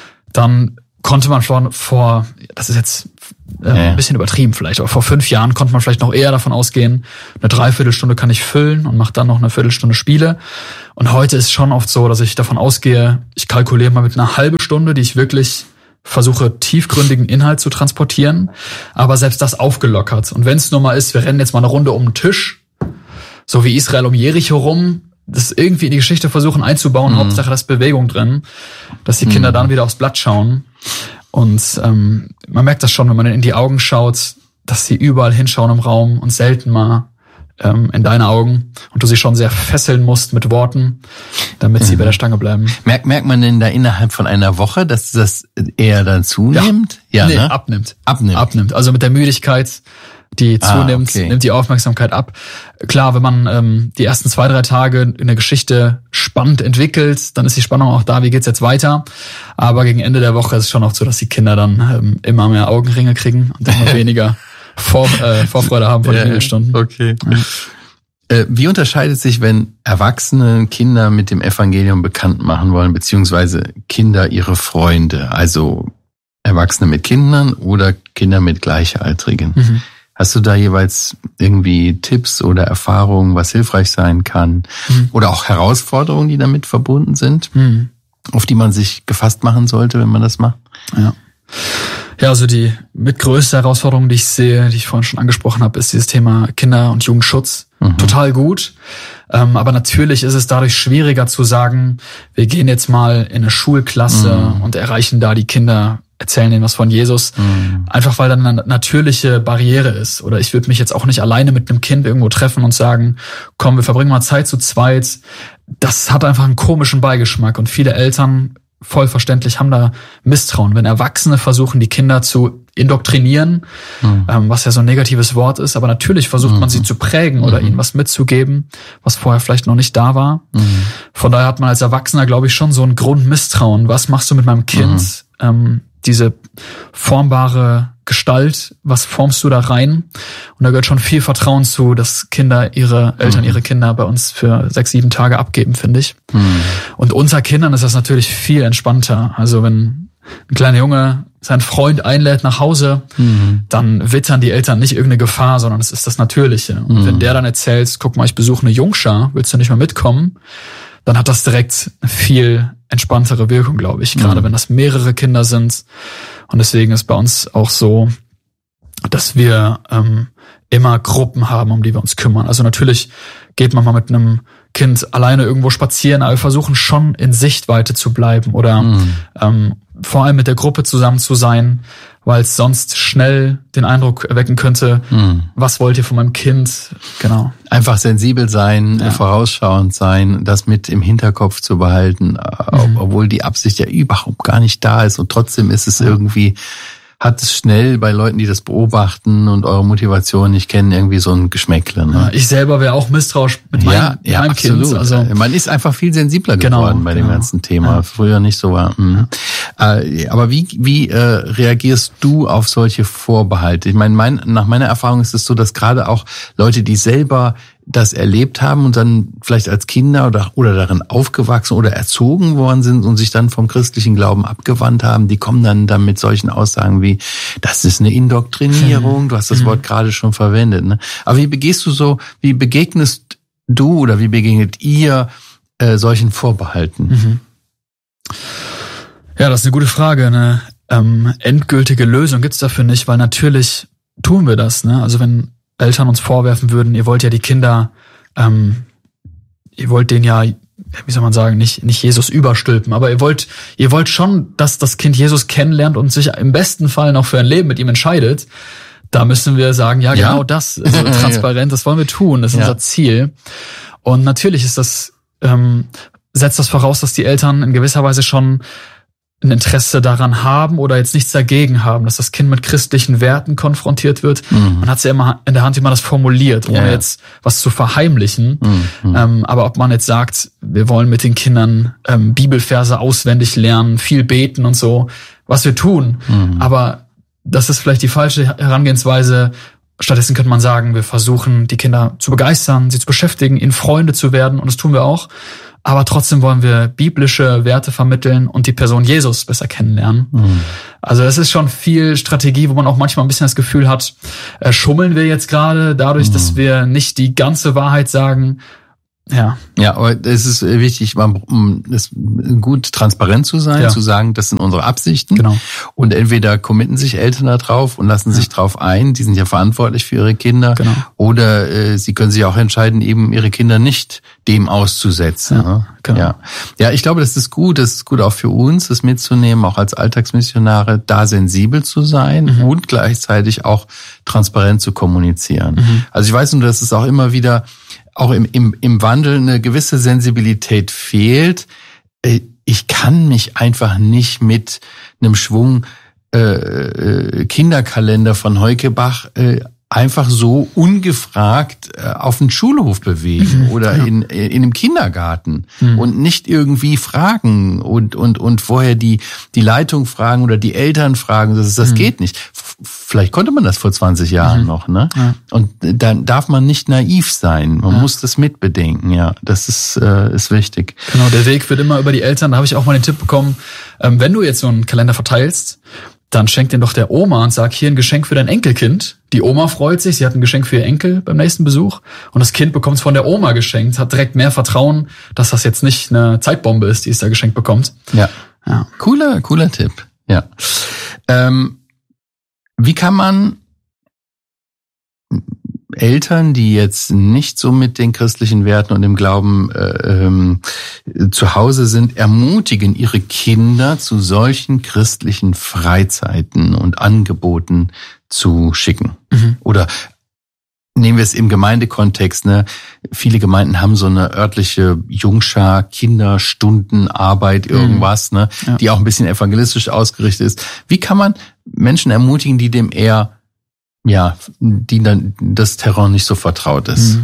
dann konnte man vor, vor das ist jetzt äh, ja. ein bisschen übertrieben vielleicht, aber vor fünf Jahren konnte man vielleicht noch eher davon ausgehen, eine Dreiviertelstunde kann ich füllen und mache dann noch eine Viertelstunde Spiele. Und heute ist schon oft so, dass ich davon ausgehe, ich kalkuliere mal mit einer halben Stunde, die ich wirklich versuche, tiefgründigen Inhalt zu transportieren, aber selbst das aufgelockert. Und wenn es nur mal ist, wir rennen jetzt mal eine Runde um den Tisch, so wie Israel um Jericho rum, das irgendwie in die Geschichte versuchen einzubauen, mhm. Hauptsache da ist Bewegung drin, dass die Kinder mhm. dann wieder aufs Blatt schauen. Und ähm, man merkt das schon, wenn man in die Augen schaut, dass sie überall hinschauen im Raum und selten mal ähm, in deine Augen und du sie schon sehr fesseln musst mit Worten, damit mhm. sie bei der Stange bleiben. Merkt, merkt man denn da innerhalb von einer Woche, dass das eher dann zunimmt? Ja, ja nee, ne? abnimmt. Abnimmt. Abnimmt. Also mit der Müdigkeit, die zunimmt, ah, okay. nimmt die Aufmerksamkeit ab. Klar, wenn man ähm, die ersten zwei, drei Tage in der Geschichte spannend entwickelt, dann ist die Spannung auch da, wie geht's jetzt weiter. Aber gegen Ende der Woche ist es schon oft so, dass die Kinder dann ähm, immer mehr Augenringe kriegen und immer weniger Vor, äh, Vorfreude haben von den Bibelstunden. Okay. Ja. Äh, wie unterscheidet sich, wenn Erwachsene Kinder mit dem Evangelium bekannt machen wollen, beziehungsweise Kinder ihre Freunde, also Erwachsene mit Kindern oder Kinder mit Gleichaltrigen? Mhm. Hast du da jeweils irgendwie Tipps oder Erfahrungen, was hilfreich sein kann? Mhm. Oder auch Herausforderungen, die damit verbunden sind, mhm. auf die man sich gefasst machen sollte, wenn man das macht? Ja. Ja, also die mitgrößte Herausforderung, die ich sehe, die ich vorhin schon angesprochen habe, ist dieses Thema Kinder- und Jugendschutz. Mhm. Total gut. Ähm, aber natürlich ist es dadurch schwieriger zu sagen, wir gehen jetzt mal in eine Schulklasse mhm. und erreichen da die Kinder, erzählen denen was von Jesus. Mhm. Einfach weil dann eine natürliche Barriere ist. Oder ich würde mich jetzt auch nicht alleine mit einem Kind irgendwo treffen und sagen, komm, wir verbringen mal Zeit zu zweit. Das hat einfach einen komischen Beigeschmack. Und viele Eltern, voll verständlich, haben da Misstrauen. Wenn Erwachsene versuchen, die Kinder zu indoktrinieren, mhm. ähm, was ja so ein negatives Wort ist, aber natürlich versucht mhm. man sie zu prägen oder mhm. ihnen was mitzugeben, was vorher vielleicht noch nicht da war. Mhm. Von daher hat man als Erwachsener, glaube ich, schon so ein Grundmisstrauen. Was machst du mit meinem Kind? Mhm. Ähm, diese formbare Gestalt, was formst du da rein? Und da gehört schon viel Vertrauen zu, dass Kinder ihre Eltern mhm. ihre Kinder bei uns für sechs, sieben Tage abgeben, finde ich. Mhm. Und unter Kindern ist das natürlich viel entspannter. Also wenn ein kleiner Junge seinen Freund einlädt nach Hause, mhm. dann wittern die Eltern nicht irgendeine Gefahr, sondern es ist das Natürliche. Und mhm. wenn der dann erzählt, guck mal, ich besuche eine Jungschar, willst du nicht mal mitkommen? Dann hat das direkt eine viel entspanntere Wirkung, glaube ich, gerade mhm. wenn das mehrere Kinder sind. Und deswegen ist bei uns auch so, dass wir ähm, immer Gruppen haben, um die wir uns kümmern. Also natürlich geht man mal mit einem Kind alleine irgendwo spazieren, aber wir versuchen schon in Sichtweite zu bleiben oder mhm. ähm, vor allem mit der Gruppe zusammen zu sein, weil es sonst schnell den Eindruck erwecken könnte, mhm. was wollt ihr von meinem Kind? Genau. Einfach sensibel sein, ja. vorausschauend sein, das mit im Hinterkopf zu behalten, mhm. obwohl die Absicht ja überhaupt gar nicht da ist und trotzdem ist es ja. irgendwie, hat es schnell bei Leuten, die das beobachten und eure Motivation nicht kennen, irgendwie so ein Geschmäckle. Ne? Ja, ich selber wäre auch misstrauisch mit meinem, ja, ja, meinem absolut. Kind. Also man ist einfach viel sensibler geworden genau, bei genau. dem ganzen Thema. Ja. Früher nicht so war. Mhm. Ja. Äh, aber wie wie äh, reagierst du auf solche Vorbehalte? Ich meine, mein, nach meiner Erfahrung ist es so, dass gerade auch Leute, die selber das erlebt haben und dann vielleicht als Kinder oder oder darin aufgewachsen oder erzogen worden sind und sich dann vom christlichen Glauben abgewandt haben, die kommen dann dann mit solchen Aussagen wie, das ist eine Indoktrinierung, du hast das Wort gerade schon verwendet. Ne? Aber wie begehst du so, wie begegnest du oder wie begegnet ihr äh, solchen Vorbehalten? Mhm. Ja, das ist eine gute Frage. Eine ähm, endgültige Lösung gibt's dafür nicht, weil natürlich tun wir das. Ne? Also wenn Eltern uns vorwerfen würden, ihr wollt ja die Kinder, ähm, ihr wollt den ja, wie soll man sagen, nicht nicht Jesus überstülpen, aber ihr wollt ihr wollt schon, dass das Kind Jesus kennenlernt und sich im besten Fall noch für ein Leben mit ihm entscheidet. Da müssen wir sagen, ja, genau ja. das, also transparent, das wollen wir tun, das ist ja. unser Ziel. Und natürlich ist das, ähm, setzt das voraus, dass die Eltern in gewisser Weise schon ein Interesse daran haben oder jetzt nichts dagegen haben, dass das Kind mit christlichen Werten konfrontiert wird. Mhm. Man hat es ja immer in der Hand, wie man das formuliert, ohne ja, ja. jetzt was zu verheimlichen. Mhm. Ähm, aber ob man jetzt sagt, wir wollen mit den Kindern ähm, Bibelverse auswendig lernen, viel beten und so, was wir tun. Mhm. Aber das ist vielleicht die falsche Herangehensweise. Stattdessen könnte man sagen, wir versuchen, die Kinder zu begeistern, sie zu beschäftigen, ihnen Freunde zu werden. Und das tun wir auch. Aber trotzdem wollen wir biblische Werte vermitteln und die Person Jesus besser kennenlernen. Mhm. Also das ist schon viel Strategie, wo man auch manchmal ein bisschen das Gefühl hat, äh, schummeln wir jetzt gerade dadurch, mhm. dass wir nicht die ganze Wahrheit sagen. Ja. Ja, aber es ist wichtig, es gut transparent zu sein, ja. zu sagen, das sind unsere Absichten. Genau. Und entweder committen sich Eltern da drauf und lassen ja. sich drauf ein, die sind ja verantwortlich für ihre Kinder. Genau. Oder äh, sie können sich auch entscheiden, eben ihre Kinder nicht dem auszusetzen. Ja, ne? genau. ja. ja, ich glaube, das ist gut, das ist gut auch für uns, das mitzunehmen, auch als Alltagsmissionare, da sensibel zu sein mhm. und gleichzeitig auch transparent zu kommunizieren. Mhm. Also ich weiß nur, dass es auch immer wieder auch im, im, im Wandel eine gewisse Sensibilität fehlt. Ich kann mich einfach nicht mit einem Schwung äh, Kinderkalender von Heukebach äh, einfach so ungefragt äh, auf den Schulhof bewegen mhm, oder ja. in, in einem Kindergarten mhm. und nicht irgendwie fragen und und und vorher die die Leitung fragen oder die Eltern fragen. Das, das mhm. geht nicht. Vielleicht konnte man das vor zwanzig Jahren mhm. noch, ne? Ja. Und dann darf man nicht naiv sein. Man ja. muss das mitbedenken, ja. Das ist äh, ist wichtig. Genau, der Weg wird immer über die Eltern. Da habe ich auch mal den Tipp bekommen, ähm, wenn du jetzt so einen Kalender verteilst, dann schenk den doch der Oma und sag, hier ein Geschenk für dein Enkelkind. Die Oma freut sich, sie hat ein Geschenk für ihr Enkel beim nächsten Besuch. Und das Kind bekommt es von der Oma geschenkt, hat direkt mehr Vertrauen, dass das jetzt nicht eine Zeitbombe ist, die es da geschenkt bekommt. Ja, ja. Cooler, cooler Tipp. Ja. Ähm, wie kann man Eltern, die jetzt nicht so mit den christlichen Werten und dem Glauben äh, ähm, zu Hause sind, ermutigen, ihre Kinder zu solchen christlichen Freizeiten und Angeboten zu schicken? Mhm. Oder nehmen wir es im Gemeindekontext, ne? Viele Gemeinden haben so eine örtliche Jungschar, Kinderstundenarbeit, irgendwas, ne? Ja. Die auch ein bisschen evangelistisch ausgerichtet ist. Wie kann man Menschen ermutigen, die dem eher ja, die dann das Terrain nicht so vertraut ist?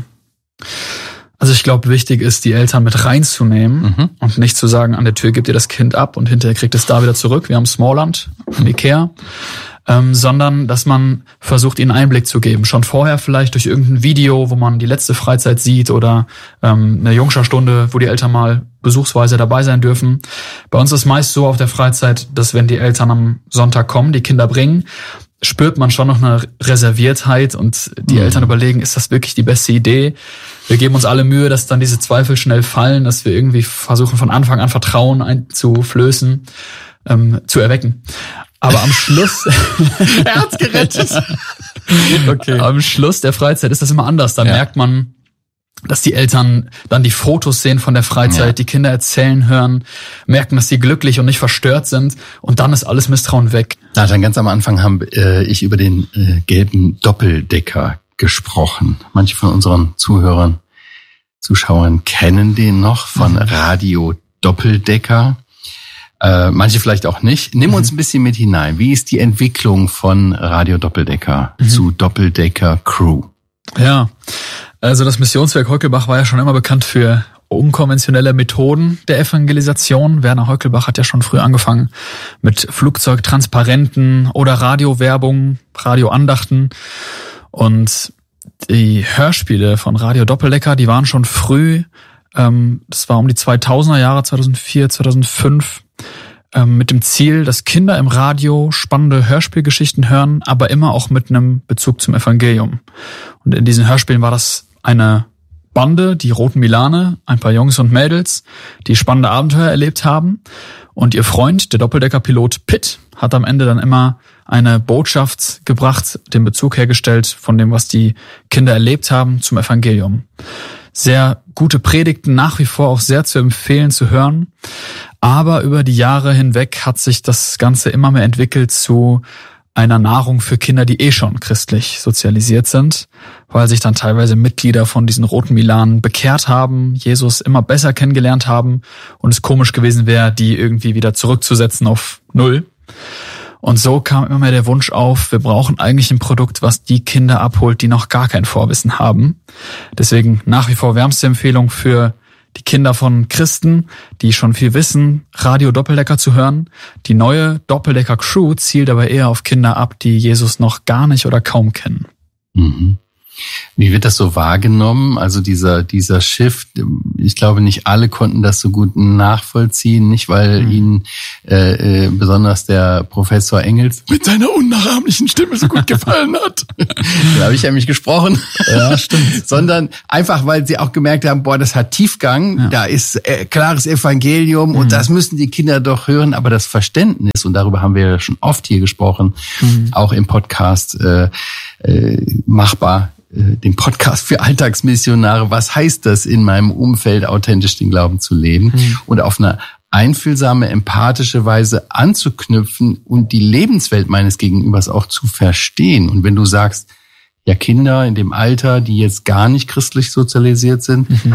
Also ich glaube, wichtig ist, die Eltern mit reinzunehmen mhm. und nicht zu sagen, an der Tür gebt ihr das Kind ab und hinterher kriegt es da wieder zurück. Wir haben Smallland im Ikea. Ähm, sondern, dass man versucht, ihnen Einblick zu geben. Schon vorher vielleicht durch irgendein Video, wo man die letzte Freizeit sieht oder ähm, eine Jungscharstunde, wo die Eltern mal besuchsweise dabei sein dürfen. Bei uns ist meist so auf der Freizeit, dass wenn die Eltern am Sonntag kommen, die Kinder bringen, spürt man schon noch eine Reserviertheit und die mhm. Eltern überlegen, ist das wirklich die beste Idee? Wir geben uns alle Mühe, dass dann diese Zweifel schnell fallen, dass wir irgendwie versuchen, von Anfang an Vertrauen einzuflößen, ähm, zu erwecken. Aber am Schluss... Er hat's gerettet. Okay. Am Schluss der Freizeit ist das immer anders. Da ja. merkt man, dass die Eltern dann die Fotos sehen von der Freizeit, ja. die Kinder erzählen hören, merken, dass sie glücklich und nicht verstört sind und dann ist alles Misstrauen weg. Na, dann ganz am Anfang habe äh, ich über den äh, gelben Doppeldecker gesprochen. Manche von unseren Zuhörern, Zuschauern kennen den noch von Radio Doppeldecker. Äh, manche vielleicht auch nicht. Nimm uns ein bisschen mit hinein. Wie ist die Entwicklung von Radio Doppeldecker mhm. zu Doppeldecker Crew? Ja, also das Missionswerk Heukelbach war ja schon immer bekannt für unkonventionelle Methoden der Evangelisation. Werner Heukelbach hat ja schon früh angefangen mit Flugzeugtransparenten oder Radiowerbung, Radioandachten. Und die Hörspiele von Radio Doppeldecker, die waren schon früh, ähm, das war um die zweitausender Jahre, zweitausendvier, zweitausendfünf, ähm, mit dem Ziel, dass Kinder im Radio spannende Hörspielgeschichten hören, aber immer auch mit einem Bezug zum Evangelium. Und in diesen Hörspielen war das eine Bande, die Roten Milane, ein paar Jungs und Mädels, die spannende Abenteuer erlebt haben. Und ihr Freund, der Doppeldeckerpilot Pitt, hat am Ende dann immer eine Botschaft gebracht, den Bezug hergestellt von dem, was die Kinder erlebt haben, zum Evangelium. Sehr gute Predigten, nach wie vor auch sehr zu empfehlen zu hören. Aber über die Jahre hinweg hat sich das Ganze immer mehr entwickelt zu einer Nahrung für Kinder, die eh schon christlich sozialisiert sind, weil sich dann teilweise Mitglieder von diesen Roten Milanen bekehrt haben, Jesus immer besser kennengelernt haben und es komisch gewesen wäre, die irgendwie wieder zurückzusetzen auf Null. Und so kam immer mehr der Wunsch auf, wir brauchen eigentlich ein Produkt, was die Kinder abholt, die noch gar kein Vorwissen haben. Deswegen nach wie vor wärmste Empfehlung für die Kinder von Christen, die schon viel wissen, Radio Doppeldecker zu hören. Die neue Doppeldecker Crew zielt aber eher auf Kinder ab, die Jesus noch gar nicht oder kaum kennen. Mhm. Wie wird das so wahrgenommen? Also dieser dieser Shift, ich glaube, nicht alle konnten das so gut nachvollziehen, nicht weil mhm. ihnen äh, äh, besonders der Professor Engels mit seiner unnachahmlichen Stimme so gut gefallen hat. Da habe ich ja mich gesprochen. Ja, stimmt. Sondern einfach, weil sie auch gemerkt haben, boah, das hat Tiefgang, ja. da ist äh, klares Evangelium mhm. und das müssen die Kinder doch hören. Aber das Verständnis, und darüber haben wir ja schon oft hier gesprochen, mhm. auch im Podcast äh, äh, machbar, den Podcast für Alltagsmissionare. Was heißt das, in meinem Umfeld authentisch den Glauben zu leben mhm. und auf eine einfühlsame, empathische Weise anzuknüpfen und die Lebenswelt meines Gegenübers auch zu verstehen? Und wenn du sagst, ja, Kinder in dem Alter, die jetzt gar nicht christlich sozialisiert sind, mhm.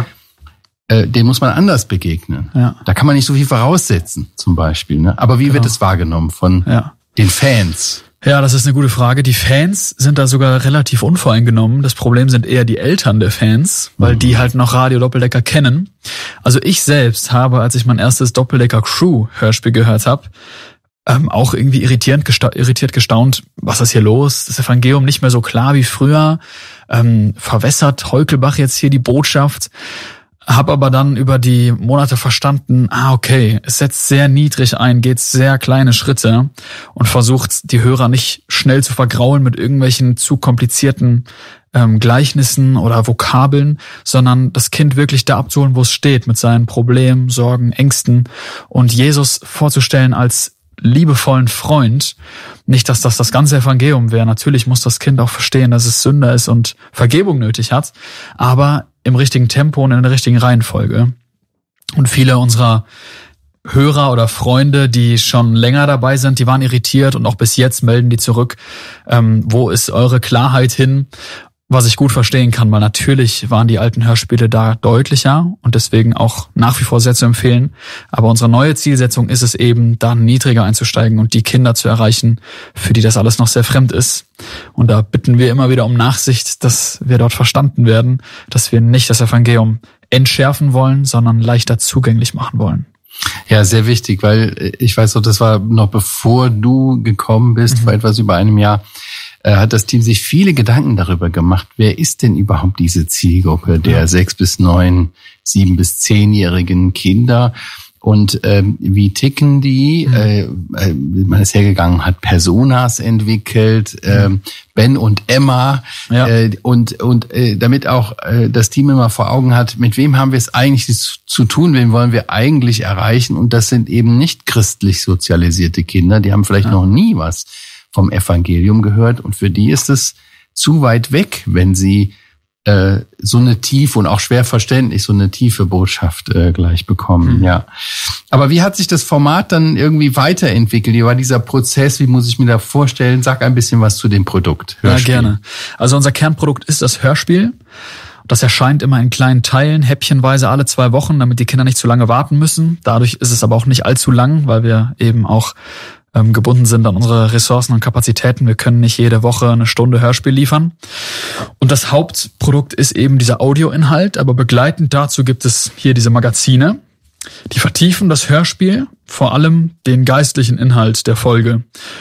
äh, denen muss man anders begegnen. Ja. Da kann man nicht so viel voraussetzen, zum Beispiel. Ne? Aber wie genau. wird es wahrgenommen von ja. den Fans? Ja, das ist eine gute Frage. Die Fans sind da sogar relativ unvoreingenommen. Das Problem sind eher die Eltern der Fans, weil die halt noch Radio Doppeldecker kennen. Also ich selbst habe, als ich mein erstes Doppeldecker Crew Hörspiel gehört habe, ähm, auch irgendwie irritierend gesta- irritiert gestaunt, was ist hier los? Das Evangelium nicht mehr so klar wie früher. Ähm, verwässert Heukelbach jetzt hier die Botschaft? Hab aber dann über die Monate verstanden, ah okay, es setzt sehr niedrig ein, geht sehr kleine Schritte und versucht die Hörer nicht schnell zu vergraulen mit irgendwelchen zu komplizierten ähm, Gleichnissen oder Vokabeln, sondern das Kind wirklich da abzuholen, wo es steht, mit seinen Problemen, Sorgen, Ängsten und Jesus vorzustellen als liebevollen Freund. Nicht, dass das das ganze Evangelium wäre. Natürlich muss das Kind auch verstehen, dass es Sünder ist und Vergebung nötig hat, aber im richtigen Tempo und in der richtigen Reihenfolge. Und viele unserer Hörer oder Freunde, die schon länger dabei sind, die waren irritiert und auch bis jetzt melden die zurück, ähm, wo ist eure Klarheit hin? Was ich gut verstehen kann, weil natürlich waren die alten Hörspiele da deutlicher und deswegen auch nach wie vor sehr zu empfehlen. Aber unsere neue Zielsetzung ist es eben, da niedriger einzusteigen und die Kinder zu erreichen, für die das alles noch sehr fremd ist. Und da bitten wir immer wieder um Nachsicht, dass wir dort verstanden werden, dass wir nicht das Evangelium entschärfen wollen, sondern leichter zugänglich machen wollen. Ja, sehr wichtig, weil ich weiß noch, das war noch bevor du gekommen bist, mhm. vor etwas über einem Jahr, hat das Team sich viele Gedanken darüber gemacht, wer ist denn überhaupt diese Zielgruppe der ja. sechs bis neun, sieben bis zehnjährigen Kinder und ähm, wie ticken die? Mhm. Äh, man ist hergegangen, hat Personas entwickelt, mhm. äh, Ben und Emma ja. äh, und und äh, damit auch äh, das Team immer vor Augen hat, mit wem haben wir es eigentlich zu tun, wen wollen wir eigentlich erreichen? Und das sind eben nicht christlich sozialisierte Kinder, die haben vielleicht ja. noch nie was vom Evangelium gehört und für die ist es zu weit weg, wenn sie äh, so eine tiefe und auch schwer verständlich so eine tiefe Botschaft äh, gleich bekommen. Mhm. Ja. Aber wie hat sich das Format dann irgendwie weiterentwickelt? Wie war dieser Prozess? Wie muss ich mir da vorstellen? Sag ein bisschen was zu dem Produkt. Hörspiel. Ja, gerne. Also unser Kernprodukt ist das Hörspiel. Das erscheint immer in kleinen Teilen, häppchenweise alle zwei Wochen, damit die Kinder nicht zu lange warten müssen. Dadurch ist es aber auch nicht allzu lang, weil wir eben auch gebunden sind an unsere Ressourcen und Kapazitäten. Wir können nicht jede Woche eine Stunde Hörspiel liefern. Und das Hauptprodukt ist eben dieser Audioinhalt, aber begleitend dazu gibt es hier diese Magazine, die vertiefen das Hörspiel, vor allem den geistlichen Inhalt der Folge.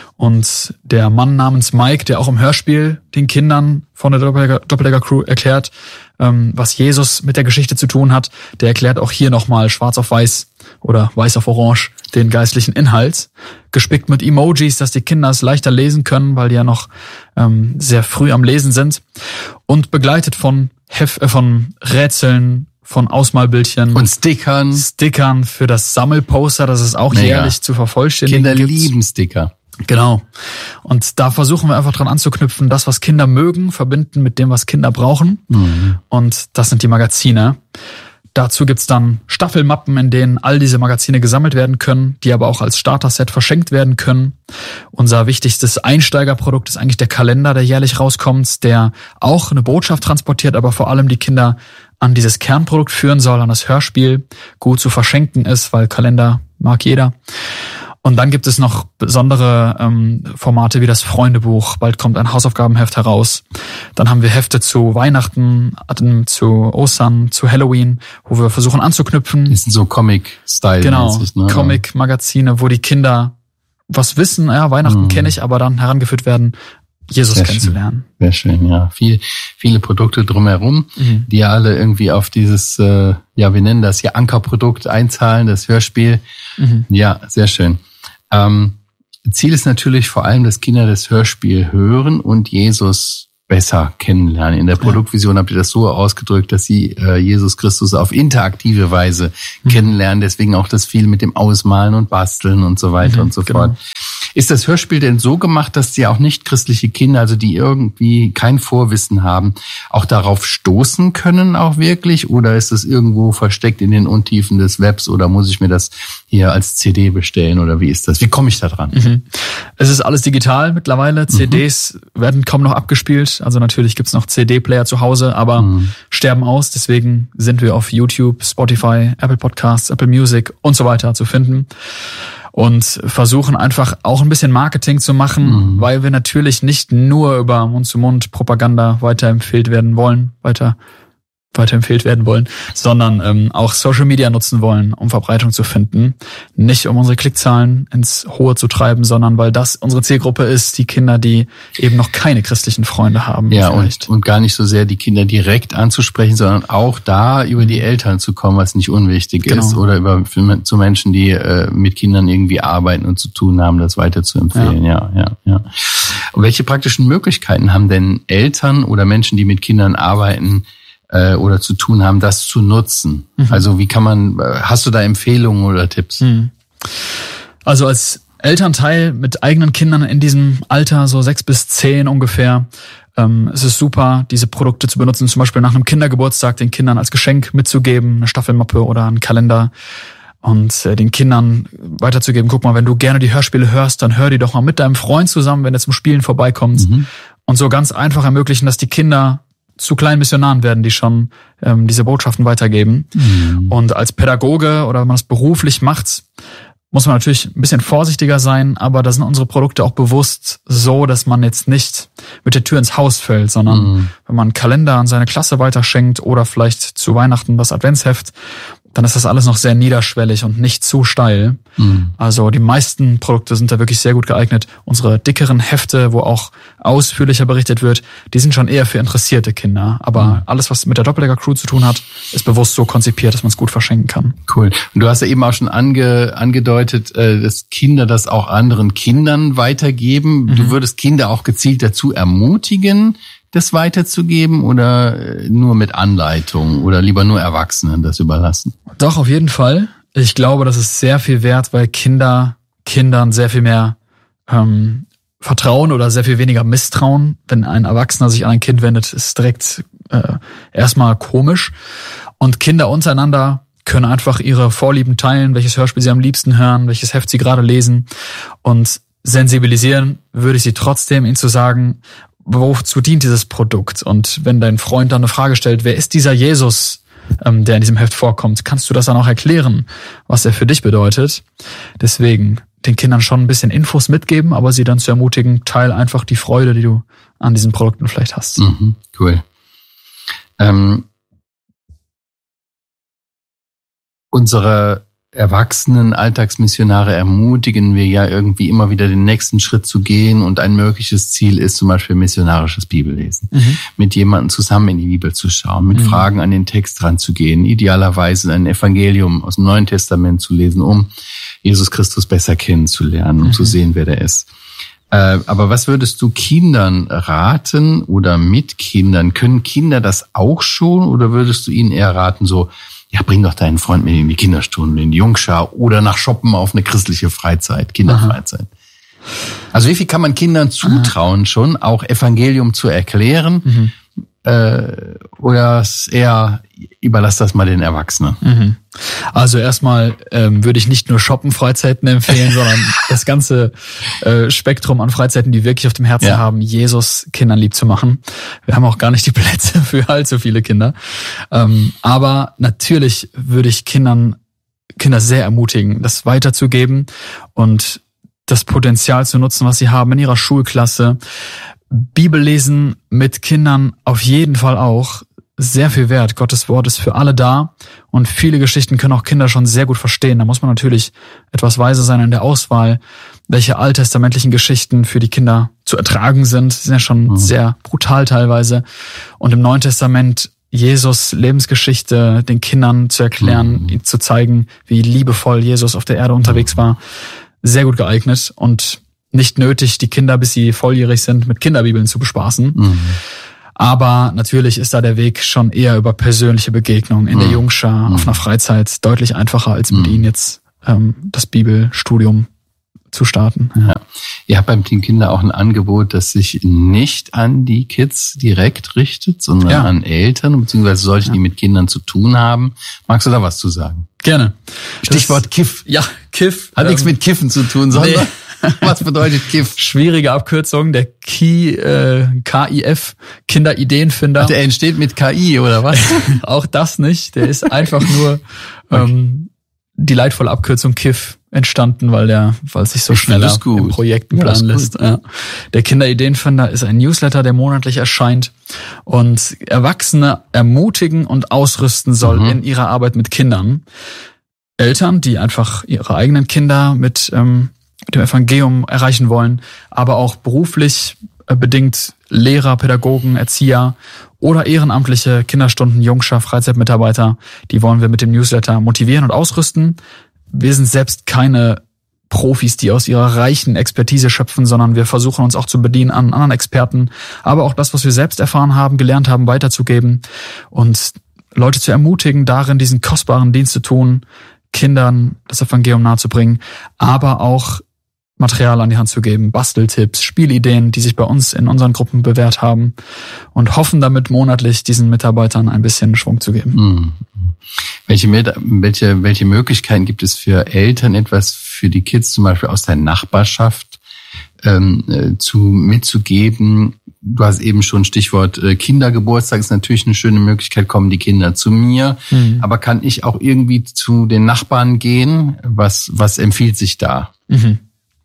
Und der Mann namens Mike, der auch im Hörspiel den Kindern von der Doppeldecker, Doppeldecker Crew erklärt, ähm, was Jesus mit der Geschichte zu tun hat, der erklärt auch hier nochmal schwarz auf weiß oder weiß auf orange den geistlichen Inhalt, gespickt mit Emojis, dass die Kinder es leichter lesen können, weil die ja noch ähm, sehr früh am Lesen sind und begleitet von Hef- äh, von Rätseln, von Ausmalbildchen und Stickern, Stickern für das Sammelposter, das es auch Mega. jährlich zu vervollständigen Kinder gibt. lieben Sticker. Genau. Und da versuchen wir einfach dran anzuknüpfen, das, was Kinder mögen, verbinden mit dem, was Kinder brauchen. Mhm. Und das sind die Magazine. Dazu gibt's dann Staffelmappen, in denen all diese Magazine gesammelt werden können, die aber auch als Starter-Set verschenkt werden können. Unser wichtigstes Einsteigerprodukt ist eigentlich der Kalender, der jährlich rauskommt, der auch eine Botschaft transportiert, aber vor allem die Kinder an dieses Kernprodukt führen soll, an das Hörspiel, gut zu verschenken ist, weil Kalender mag jeder. Und dann gibt es noch besondere ähm, Formate wie das Freundebuch. Bald kommt ein Hausaufgabenheft heraus. Dann haben wir Hefte zu Weihnachten, zu Ostern, zu Halloween, wo wir versuchen anzuknüpfen. Das sind so Comic-Style. Genau, mäßig, ne? Comic-Magazine, wo die Kinder was wissen. Ja, Weihnachten mhm. kenne ich, aber dann herangeführt werden, Jesus Sehr kennenzulernen. Schön. Sehr schön, ja. Viel, viele Produkte drumherum, mhm. die alle irgendwie auf dieses, äh, ja, wir nennen das hier Ankerprodukt einzahlen, das Hörspiel. Mhm. Ja, sehr schön. Ähm, Ziel ist natürlich vor allem, dass Kinder das Hörspiel hören und Jesus besser kennenlernen. In der Produktvision habt ihr das so ausgedrückt, dass sie äh, Jesus Christus auf interaktive Weise mhm. kennenlernen. Deswegen auch das viel mit dem Ausmalen und Basteln und so weiter mhm, und so genau. fort. Ist das Hörspiel denn so gemacht, dass die auch nicht christliche Kinder, also die irgendwie kein Vorwissen haben, auch darauf stoßen können auch wirklich? Oder ist das irgendwo versteckt in den Untiefen des Webs oder muss ich mir das hier als C D bestellen oder wie ist das? Wie komme ich da dran? Mhm. Es ist alles digital mittlerweile. C Ds mhm. werden kaum noch abgespielt. Also natürlich gibt's noch C D-Player zu Hause, aber mhm. sterben aus. Deswegen sind wir auf YouTube, Spotify, Apple Podcasts, Apple Music und so weiter zu finden. Und versuchen einfach auch ein bisschen Marketing zu machen, mhm. weil wir natürlich nicht nur über Mund-zu-Mund-Propaganda weiterempfehlt werden wollen, weiter weiterempfehlt werden wollen, sondern ähm, auch Social Media nutzen wollen, um Verbreitung zu finden. Nicht um unsere Klickzahlen ins Hohe zu treiben, sondern weil das unsere Zielgruppe ist, die Kinder, die eben noch keine christlichen Freunde haben. Ja, und, und gar nicht so sehr die Kinder direkt anzusprechen, sondern auch da über die Eltern zu kommen, was nicht unwichtig genau. ist, oder über zu Menschen, die äh, mit Kindern irgendwie arbeiten und zu tun haben, das weiter zu empfehlen. Ja, ja, ja. ja. Und welche praktischen Möglichkeiten haben denn Eltern oder Menschen, die mit Kindern arbeiten, oder zu tun haben, das zu nutzen? Mhm. Also wie kann man, hast du da Empfehlungen oder Tipps? Mhm. Also als Elternteil mit eigenen Kindern in diesem Alter, so sechs bis zehn ungefähr, ähm, es ist super, diese Produkte zu benutzen, zum Beispiel nach einem Kindergeburtstag den Kindern als Geschenk mitzugeben, eine Staffelmappe oder einen Kalender und äh, den Kindern weiterzugeben, guck mal, wenn du gerne die Hörspiele hörst, dann hör die doch mal mit deinem Freund zusammen, wenn er zum Spielen vorbeikommt mhm. und so ganz einfach ermöglichen, dass die Kinder zu kleinen Missionaren werden, die schon ähm, diese Botschaften weitergeben. Mhm. Und als Pädagoge oder wenn man es beruflich macht, muss man natürlich ein bisschen vorsichtiger sein, aber da sind unsere Produkte auch bewusst so, dass man jetzt nicht mit der Tür ins Haus fällt, sondern mhm. wenn man einen Kalender an seine Klasse weiterschenkt oder vielleicht zu Weihnachten das Adventsheft, dann ist das alles noch sehr niederschwellig und nicht zu steil. Mhm. Also die meisten Produkte sind da wirklich sehr gut geeignet. Unsere dickeren Hefte, wo auch ausführlicher berichtet wird, die sind schon eher für interessierte Kinder. Aber mhm. alles, was mit der Doppeldecker-Crew zu tun hat, ist bewusst so konzipiert, dass man es gut verschenken kann. Cool. Und du hast ja eben auch schon ange, angedeutet, dass Kinder das auch anderen Kindern weitergeben. Mhm. Du würdest Kinder auch gezielt dazu ermutigen, das weiterzugeben oder nur mit Anleitung oder lieber nur Erwachsenen das überlassen? Doch, auf jeden Fall. Ich glaube, das ist sehr viel wert, weil Kinder Kindern sehr viel mehr ähm, vertrauen oder sehr viel weniger misstrauen. Wenn ein Erwachsener sich an ein Kind wendet, ist direkt äh, erstmal komisch. Und Kinder untereinander können einfach ihre Vorlieben teilen, welches Hörspiel sie am liebsten hören, welches Heft sie gerade lesen. Und sensibilisieren würde ich sie trotzdem, ihnen zu sagen, wozu dient dieses Produkt? Und wenn dein Freund dann eine Frage stellt, wer ist dieser Jesus, ähm, der in diesem Heft vorkommt, kannst du das dann auch erklären, was er für dich bedeutet? Deswegen den Kindern schon ein bisschen Infos mitgeben, aber sie dann zu ermutigen, teil einfach die Freude, die du an diesen Produkten vielleicht hast. Mhm, cool. Ähm, unsere erwachsenen Alltagsmissionare ermutigen wir ja irgendwie immer wieder den nächsten Schritt zu gehen und ein mögliches Ziel ist zum Beispiel missionarisches Bibellesen. Mhm. Mit jemandem zusammen in die Bibel zu schauen, mit mhm. Fragen an den Text ranzugehen, idealerweise ein Evangelium aus dem Neuen Testament zu lesen, um Jesus Christus besser kennenzulernen, um mhm. zu sehen, wer der ist. Äh, aber was würdest du Kindern raten oder mit Kindern? Können Kinder das auch schon oder würdest du ihnen eher raten, so, ja, bring doch deinen Freund mit in die Kinderstunden, in die Jungschar oder nach Shoppen auf eine christliche Freizeit, Kinderfreizeit. Aha. Also wie viel kann man Kindern zutrauen Aha. schon, auch Evangelium zu erklären? Mhm. Äh, oder ist eher überlass das mal den Erwachsenen. Mhm. Also erstmal ähm, würde ich nicht nur Shoppen-Freizeiten empfehlen, sondern das ganze äh, Spektrum an Freizeiten, die wirklich auf dem Herzen ja. haben, Jesus Kindern lieb zu machen. Wir haben auch gar nicht die Plätze für allzu viele Kinder. Ähm, aber natürlich würde ich Kindern Kinder sehr ermutigen, das weiterzugeben und das Potenzial zu nutzen, was sie haben in ihrer Schulklasse. Bibellesen mit Kindern auf jeden Fall auch sehr viel wert. Gottes Wort ist für alle da und viele Geschichten können auch Kinder schon sehr gut verstehen. Da muss man natürlich etwas weise sein in der Auswahl, welche alttestamentlichen Geschichten für die Kinder zu ertragen sind. Die sind ja schon mhm. sehr brutal teilweise. Und im Neuen Testament Jesus Lebensgeschichte den Kindern zu erklären, mhm. ihnen zu zeigen, wie liebevoll Jesus auf der Erde unterwegs war, sehr gut geeignet und nicht nötig, die Kinder, bis sie volljährig sind, mit Kinderbibeln zu bespaßen. Mhm. Aber natürlich ist da der Weg schon eher über persönliche Begegnungen in mhm. der Jungschar, mhm. auf einer Freizeit deutlich einfacher, als mit mhm. ihnen jetzt ähm, das Bibelstudium zu starten. Ja. Ja. Ihr habt beim Team Kinder auch ein Angebot, das sich nicht an die Kids direkt richtet, sondern ja. an Eltern, beziehungsweise solche, ja. die mit Kindern zu tun haben. Magst du da was zu sagen? Gerne. Stichwort das, Kiff. Ja, Kiff. Hat ähm, nichts mit Kiffen zu tun, sondern... Nee. Was bedeutet Kiff? Schwierige Abkürzung, der Ki, äh, K I F, Kinderideenfinder. Ach, der entsteht mit K I, oder was? Auch das nicht, der ist einfach nur ähm, die leidvolle Abkürzung Kiff entstanden, weil der, weil es sich so ich schneller in Projekten ja, planen lässt. Ja. Der Kinderideenfinder ist ein Newsletter, der monatlich erscheint und Erwachsene ermutigen und ausrüsten soll mhm. in ihrer Arbeit mit Kindern. Eltern, die einfach ihre eigenen Kinder mit ähm, dem Evangelium erreichen wollen, aber auch beruflich bedingt Lehrer, Pädagogen, Erzieher oder ehrenamtliche Kinderstunden, Jungschar, Freizeitmitarbeiter, die wollen wir mit dem Newsletter motivieren und ausrüsten. Wir sind selbst keine Profis, die aus ihrer reichen Expertise schöpfen, sondern wir versuchen uns auch zu bedienen an anderen Experten, aber auch das, was wir selbst erfahren haben, gelernt haben, weiterzugeben und Leute zu ermutigen, darin diesen kostbaren Dienst zu tun, Kindern das Evangelium nahezubringen, aber auch Material an die Hand zu geben, Basteltipps, Spielideen, die sich bei uns in unseren Gruppen bewährt haben und hoffen damit monatlich diesen Mitarbeitern ein bisschen Schwung zu geben. Mhm. Welche, welche, welche Möglichkeiten gibt es für Eltern, etwas für die Kids zum Beispiel aus der Nachbarschaft ähm, zu mitzugeben? Du hast eben schon Stichwort äh, Kindergeburtstag, ist natürlich eine schöne Möglichkeit, kommen die Kinder zu mir. Mhm. Aber kann ich auch irgendwie zu den Nachbarn gehen? Was, was empfiehlt sich da? Mhm.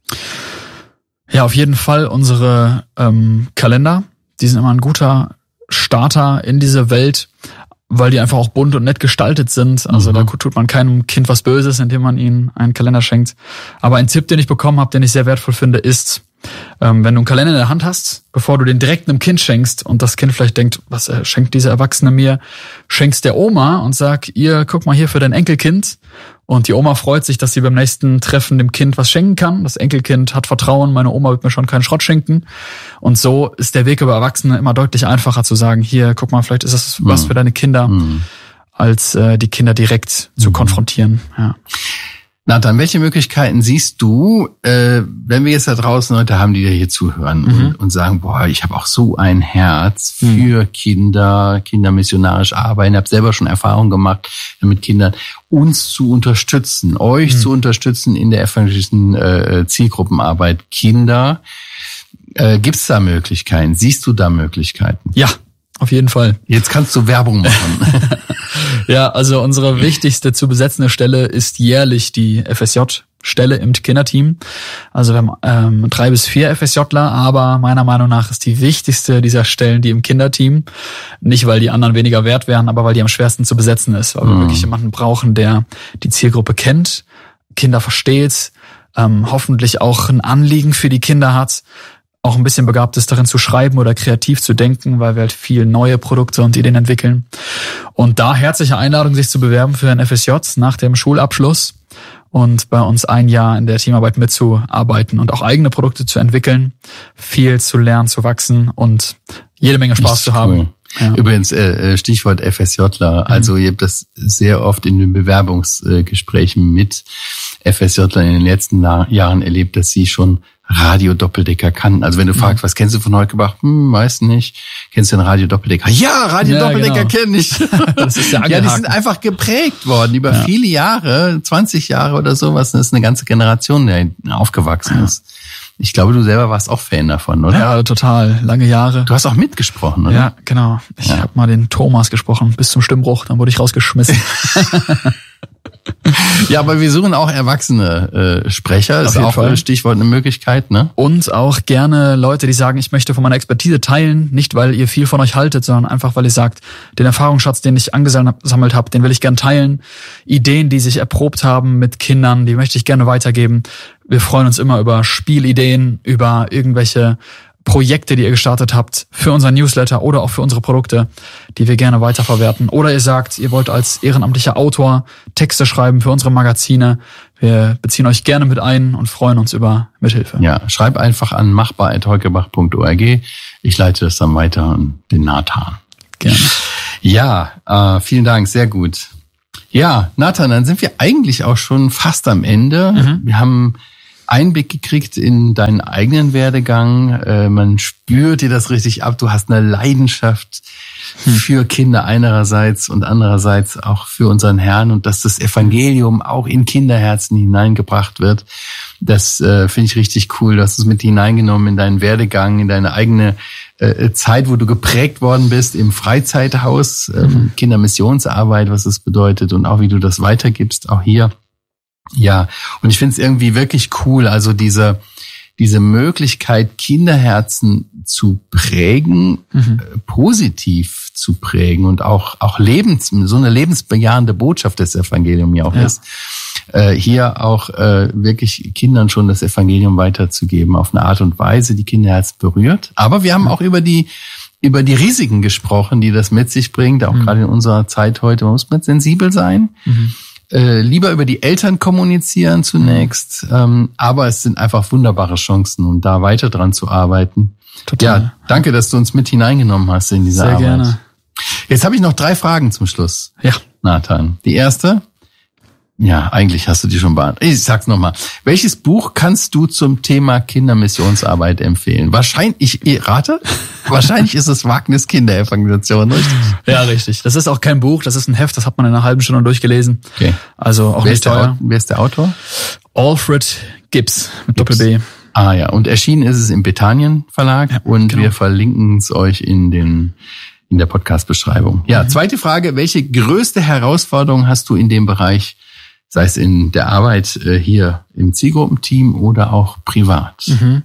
Ja, auf jeden Fall unsere ähm, Kalender. Die sind immer ein guter Starter in diese Welt, weil die einfach auch bunt und nett gestaltet sind. Also mhm. da tut man keinem Kind was Böses, indem man ihnen einen Kalender schenkt. Aber ein Tipp, den ich bekommen habe, den ich sehr wertvoll finde, ist, ähm, wenn du einen Kalender in der Hand hast, bevor du den direkt einem Kind schenkst und das Kind vielleicht denkt, was äh, schenkt diese Erwachsene mir, schenkst der Oma und sag, ihr, guck mal hier für dein Enkelkind. Und die Oma freut sich, dass sie beim nächsten Treffen dem Kind was schenken kann. Das Enkelkind hat Vertrauen, meine Oma wird mir schon keinen Schrott schenken. Und so ist der Weg über Erwachsene immer deutlich einfacher zu sagen, hier, guck mal, vielleicht ist das was für deine Kinder, mhm. als äh, die Kinder direkt mhm. zu konfrontieren. Ja. Nathan, welche Möglichkeiten siehst du, äh, wenn wir jetzt da draußen Leute haben, die da hier zuhören mhm. und, und sagen, boah, ich habe auch so ein Herz für mhm. Kinder, kindermissionarisch arbeiten, habe selber schon Erfahrung gemacht mit Kindern, uns zu unterstützen, euch mhm. zu unterstützen in der evangelischen äh, Zielgruppenarbeit Kinder. Äh, Gibt es da Möglichkeiten? Siehst du da Möglichkeiten? Ja, auf jeden Fall. Jetzt kannst du Werbung machen. Ja, also unsere wichtigste zu besetzende Stelle ist jährlich die F S J-Stelle im Kinderteam. Also wir haben ähm, drei bis vier F S Jler, aber meiner Meinung nach ist die wichtigste dieser Stellen die im Kinderteam. Nicht, weil die anderen weniger wert wären, aber weil die am schwersten zu besetzen ist. Weil wir mhm. wirklich jemanden brauchen, der die Zielgruppe kennt, Kinder versteht, ähm, hoffentlich auch ein Anliegen für die Kinder hat, auch ein bisschen begabt ist, darin zu schreiben oder kreativ zu denken, weil wir halt viel neue Produkte und Ideen entwickeln. Und da herzliche Einladung, sich zu bewerben für ein F S J nach dem Schulabschluss und bei uns ein Jahr in der Teamarbeit mitzuarbeiten und auch eigene Produkte zu entwickeln, viel zu lernen, zu wachsen und jede Menge Spaß zu haben. Cool. Ja. Übrigens, äh, Stichwort FSJler. Mhm. Also ihr habt das sehr oft in den Bewerbungsgesprächen mit FSJlern in den letzten Jahren erlebt, dass sie schon Radio-Doppeldecker kannten. Also wenn du mhm. fragst, was kennst du von Heukebach? Hm, weiß nicht. Kennst du den Radio-Doppeldecker? Ja, Radio-Doppeldecker ja, genau. kenne ich. Das ist ja, ja, die sind einfach geprägt worden über ja. viele Jahre, zwanzig Jahre oder sowas. Das ist eine ganze Generation, die aufgewachsen ja. ist. Ich glaube, du selber warst auch Fan davon, oder? Ja, total. Lange Jahre. Du hast auch mitgesprochen, oder? Ja, genau. Ich ja. habe mal den Thomas gesprochen bis zum Stimmbruch. Dann wurde ich rausgeschmissen. Ja, aber wir suchen auch erwachsene äh, Sprecher. Das ist auch ein Stichwort, eine Möglichkeit, ne? Und auch gerne Leute, die sagen, ich möchte von meiner Expertise teilen, nicht weil ihr viel von euch haltet, sondern einfach, weil ihr sagt, den Erfahrungsschatz, den ich angesammelt habe, den will ich gerne teilen. Ideen, die sich erprobt haben mit Kindern, die möchte ich gerne weitergeben. Wir freuen uns immer über Spielideen, über irgendwelche Projekte, die ihr gestartet habt für unseren Newsletter oder auch für unsere Produkte, die wir gerne weiterverwerten. Oder ihr sagt, ihr wollt als ehrenamtlicher Autor Texte schreiben für unsere Magazine. Wir beziehen euch gerne mit ein und freuen uns über Mithilfe. Ja, schreib einfach an machbar at heukebach punkt org. Ich leite das dann weiter an den Nathan. Gerne. Ja, äh, vielen Dank, sehr gut. Ja, Nathan, dann sind wir eigentlich auch schon fast am Ende. Mhm. Wir haben Einblick gekriegt in deinen eigenen Werdegang. Äh, man spürt dir das richtig ab. Du hast eine Leidenschaft hm. für Kinder einerseits und andererseits auch für unseren Herrn und dass das Evangelium auch in Kinderherzen hineingebracht wird. Das äh, finde ich richtig cool. Du hast es mit hineingenommen in deinen Werdegang, in deine eigene äh, Zeit, wo du geprägt worden bist im Freizeithaus, äh, mhm. Kindermissionsarbeit, was das bedeutet und auch wie du das weitergibst, auch hier. Ja, und ich finde es irgendwie wirklich cool, also diese diese Möglichkeit, Kinderherzen zu prägen, mhm. äh, positiv zu prägen und auch auch lebens so eine lebensbejahende Botschaft des Evangeliums ja auch ja. ist, äh, hier auch äh, wirklich Kindern schon das Evangelium weiterzugeben auf eine Art und Weise, die Kinderherzen berührt. Aber wir haben auch über die über die Risiken gesprochen, die das mit sich bringt, auch mhm. gerade in unserer Zeit heute muss man sensibel sein. Mhm. Äh, lieber über die Eltern kommunizieren zunächst, ähm, aber es sind einfach wunderbare Chancen, um da weiter dran zu arbeiten. Total. Ja, danke, dass du uns mit hineingenommen hast in diese Sehr Arbeit. Gerne. Jetzt habe ich noch drei Fragen zum Schluss. Ja. Nathan, die erste, ja, eigentlich hast du die schon beantwortet. Ich sag's nochmal. Welches Buch kannst du zum Thema Kindermissionsarbeit empfehlen? Wahrscheinlich, ich rate, wahrscheinlich ist es Wagnis Kinderevangelisation, richtig? Ja, richtig. Das ist auch kein Buch, das ist ein Heft, das hat man in einer halben Stunde durchgelesen. Okay. Also auch wer nicht ist teuer. Wer ist der Autor? Alfred Gibbs mit Doppel B. Ah ja, und erschienen ist es im Bethanien Verlag ja, und genau. wir verlinken es euch in den in der Podcast-Beschreibung. Ja, mhm. zweite Frage, welche größte Herausforderung hast du in dem Bereich, sei es in der Arbeit äh, hier im Zielgruppenteam oder auch privat? Mhm.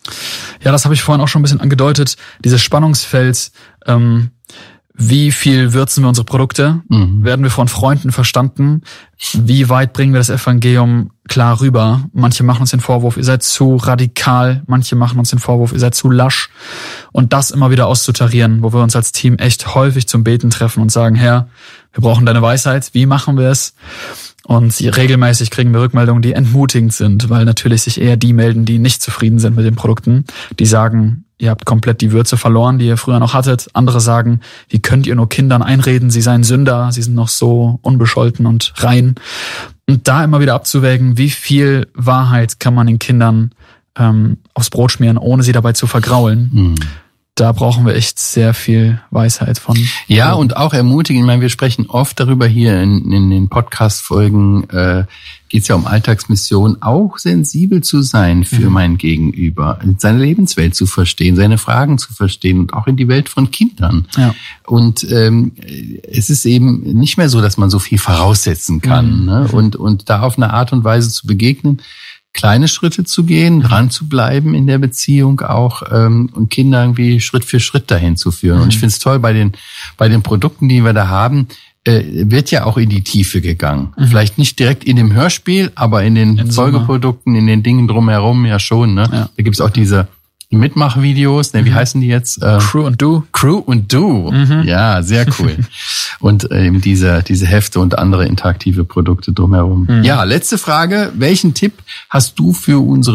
Ja, das habe ich vorhin auch schon ein bisschen angedeutet. Dieses Spannungsfeld, ähm, wie viel würzen wir unsere Produkte? Mhm. Werden wir von Freunden verstanden? Wie weit bringen wir das Evangelium klar rüber? Manche machen uns den Vorwurf, ihr seid zu radikal. Manche machen uns den Vorwurf, ihr seid zu lasch. Und das immer wieder auszutarieren, wo wir uns als Team echt häufig zum Beten treffen und sagen, Herr, wir brauchen deine Weisheit. Wie machen wir es? Und regelmäßig kriegen wir Rückmeldungen, die entmutigend sind, weil natürlich sich eher die melden, die nicht zufrieden sind mit den Produkten. Die sagen, ihr habt komplett die Würze verloren, die ihr früher noch hattet. Andere sagen, wie könnt ihr nur Kindern einreden, sie seien Sünder, sie sind noch so unbescholten und rein. Und da immer wieder abzuwägen, wie viel Wahrheit kann man den Kindern ähm, aufs Brot schmieren, ohne sie dabei zu vergraulen. Mhm. Da brauchen wir echt sehr viel Weisheit von. Ja, und auch ermutigen. Ich meine, wir sprechen oft darüber hier in, in den Podcast-Folgen, äh, geht es ja um Alltagsmission, auch sensibel zu sein für mhm. mein Gegenüber, seine Lebenswelt zu verstehen, seine Fragen zu verstehen und auch in die Welt von Kindern. Ja. Und ähm, es ist eben nicht mehr so, dass man so viel voraussetzen kann, mhm. ne? und und da auf eine Art und Weise zu begegnen, kleine Schritte zu gehen, dran zu bleiben in der Beziehung auch ähm, und Kinder irgendwie Schritt für Schritt dahin zu führen. Mhm. Und ich finde es toll, bei den bei den Produkten, die wir da haben, äh, wird ja auch in die Tiefe gegangen. Mhm. Vielleicht nicht direkt in dem Hörspiel, aber in den in Folgeprodukten, in den Dingen drumherum ja schon. Ne? Ja. Da gibt's auch diese Mitmachvideos, ne, wie mhm. heißen die jetzt? Äh, Crew und Do. Crew und Do. Mhm. Ja, sehr cool. Und eben diese diese Hefte und andere interaktive Produkte drumherum. Mhm. Ja, letzte Frage. Welchen Tipp hast du für unsere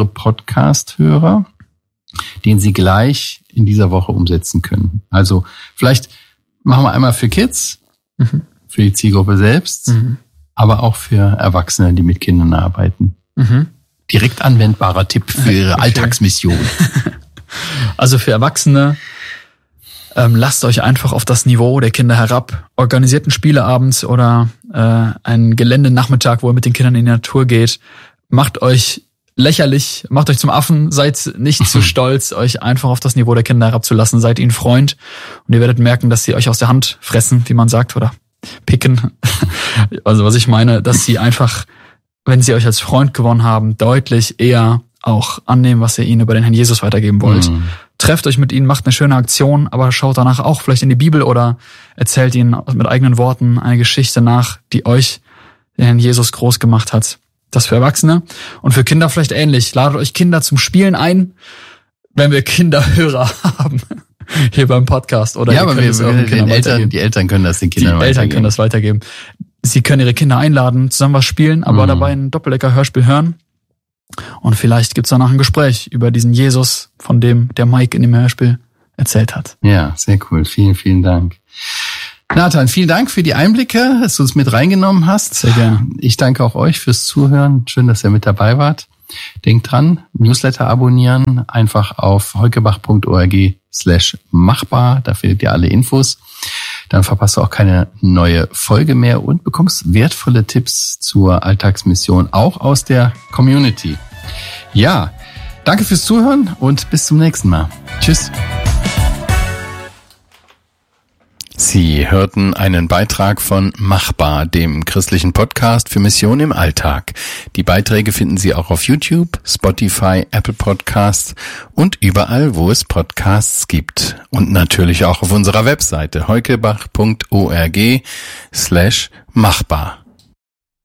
Podcast-Hörer, den sie gleich in dieser Woche umsetzen können? Also vielleicht machen wir einmal für Kids, mhm. für die Zielgruppe selbst, mhm. aber auch für Erwachsene, die mit Kindern arbeiten. Mhm. Direkt anwendbarer Tipp für Ihre okay. Alltagsmission. Also für Erwachsene, ähm, lasst euch einfach auf das Niveau der Kinder herab. Organisiert einen Spieleabend oder äh, einen Geländenachmittag, wo ihr mit den Kindern in die Natur geht. Macht euch lächerlich, macht euch zum Affen, seid nicht zu stolz, euch einfach auf das Niveau der Kinder herabzulassen. Seid ihnen Freund und ihr werdet merken, dass sie euch aus der Hand fressen, wie man sagt, oder picken. Also was ich meine, dass sie einfach, wenn sie euch als Freund gewonnen haben, deutlich eher auch annehmen, was ihr ihnen über den Herrn Jesus weitergeben wollt. Mhm. Trefft euch mit ihnen, macht eine schöne Aktion, aber schaut danach auch vielleicht in die Bibel oder erzählt ihnen mit eigenen Worten eine Geschichte nach, die euch den Herrn Jesus groß gemacht hat. Das für Erwachsene und für Kinder vielleicht ähnlich. Ladet euch Kinder zum Spielen ein, wenn wir Kinderhörer haben. Hier beim Podcast. Oder ja, aber wir, wir den Eltern, die Eltern können das den Kindern die weitergeben. Die Eltern können das weitergeben. Sie können ihre Kinder einladen, zusammen was spielen, aber mhm. dabei ein Doppeldecker-Hörspiel hören. Und vielleicht gibt's danach ein Gespräch über diesen Jesus, von dem der Mike in dem Hörspiel erzählt hat. Ja, sehr cool. Vielen, vielen Dank. Nathan, vielen Dank für die Einblicke, dass du uns mit reingenommen hast. Sehr gerne. Ich danke auch euch fürs Zuhören. Schön, dass ihr mit dabei wart. Denkt dran, Newsletter abonnieren, einfach auf heukebach.org slash machbar. Da findet ihr alle Infos. Dann verpasst du auch keine neue Folge mehr und bekommst wertvolle Tipps zur Alltagsmission, auch aus der Community. Ja, danke fürs Zuhören und bis zum nächsten Mal. Tschüss. Sie hörten einen Beitrag von Machbar, dem christlichen Podcast für Mission im Alltag. Die Beiträge finden Sie auch auf YouTube, Spotify, Apple Podcasts und überall, wo es Podcasts gibt. Und natürlich auch auf unserer Webseite heukebach.org slash machbar.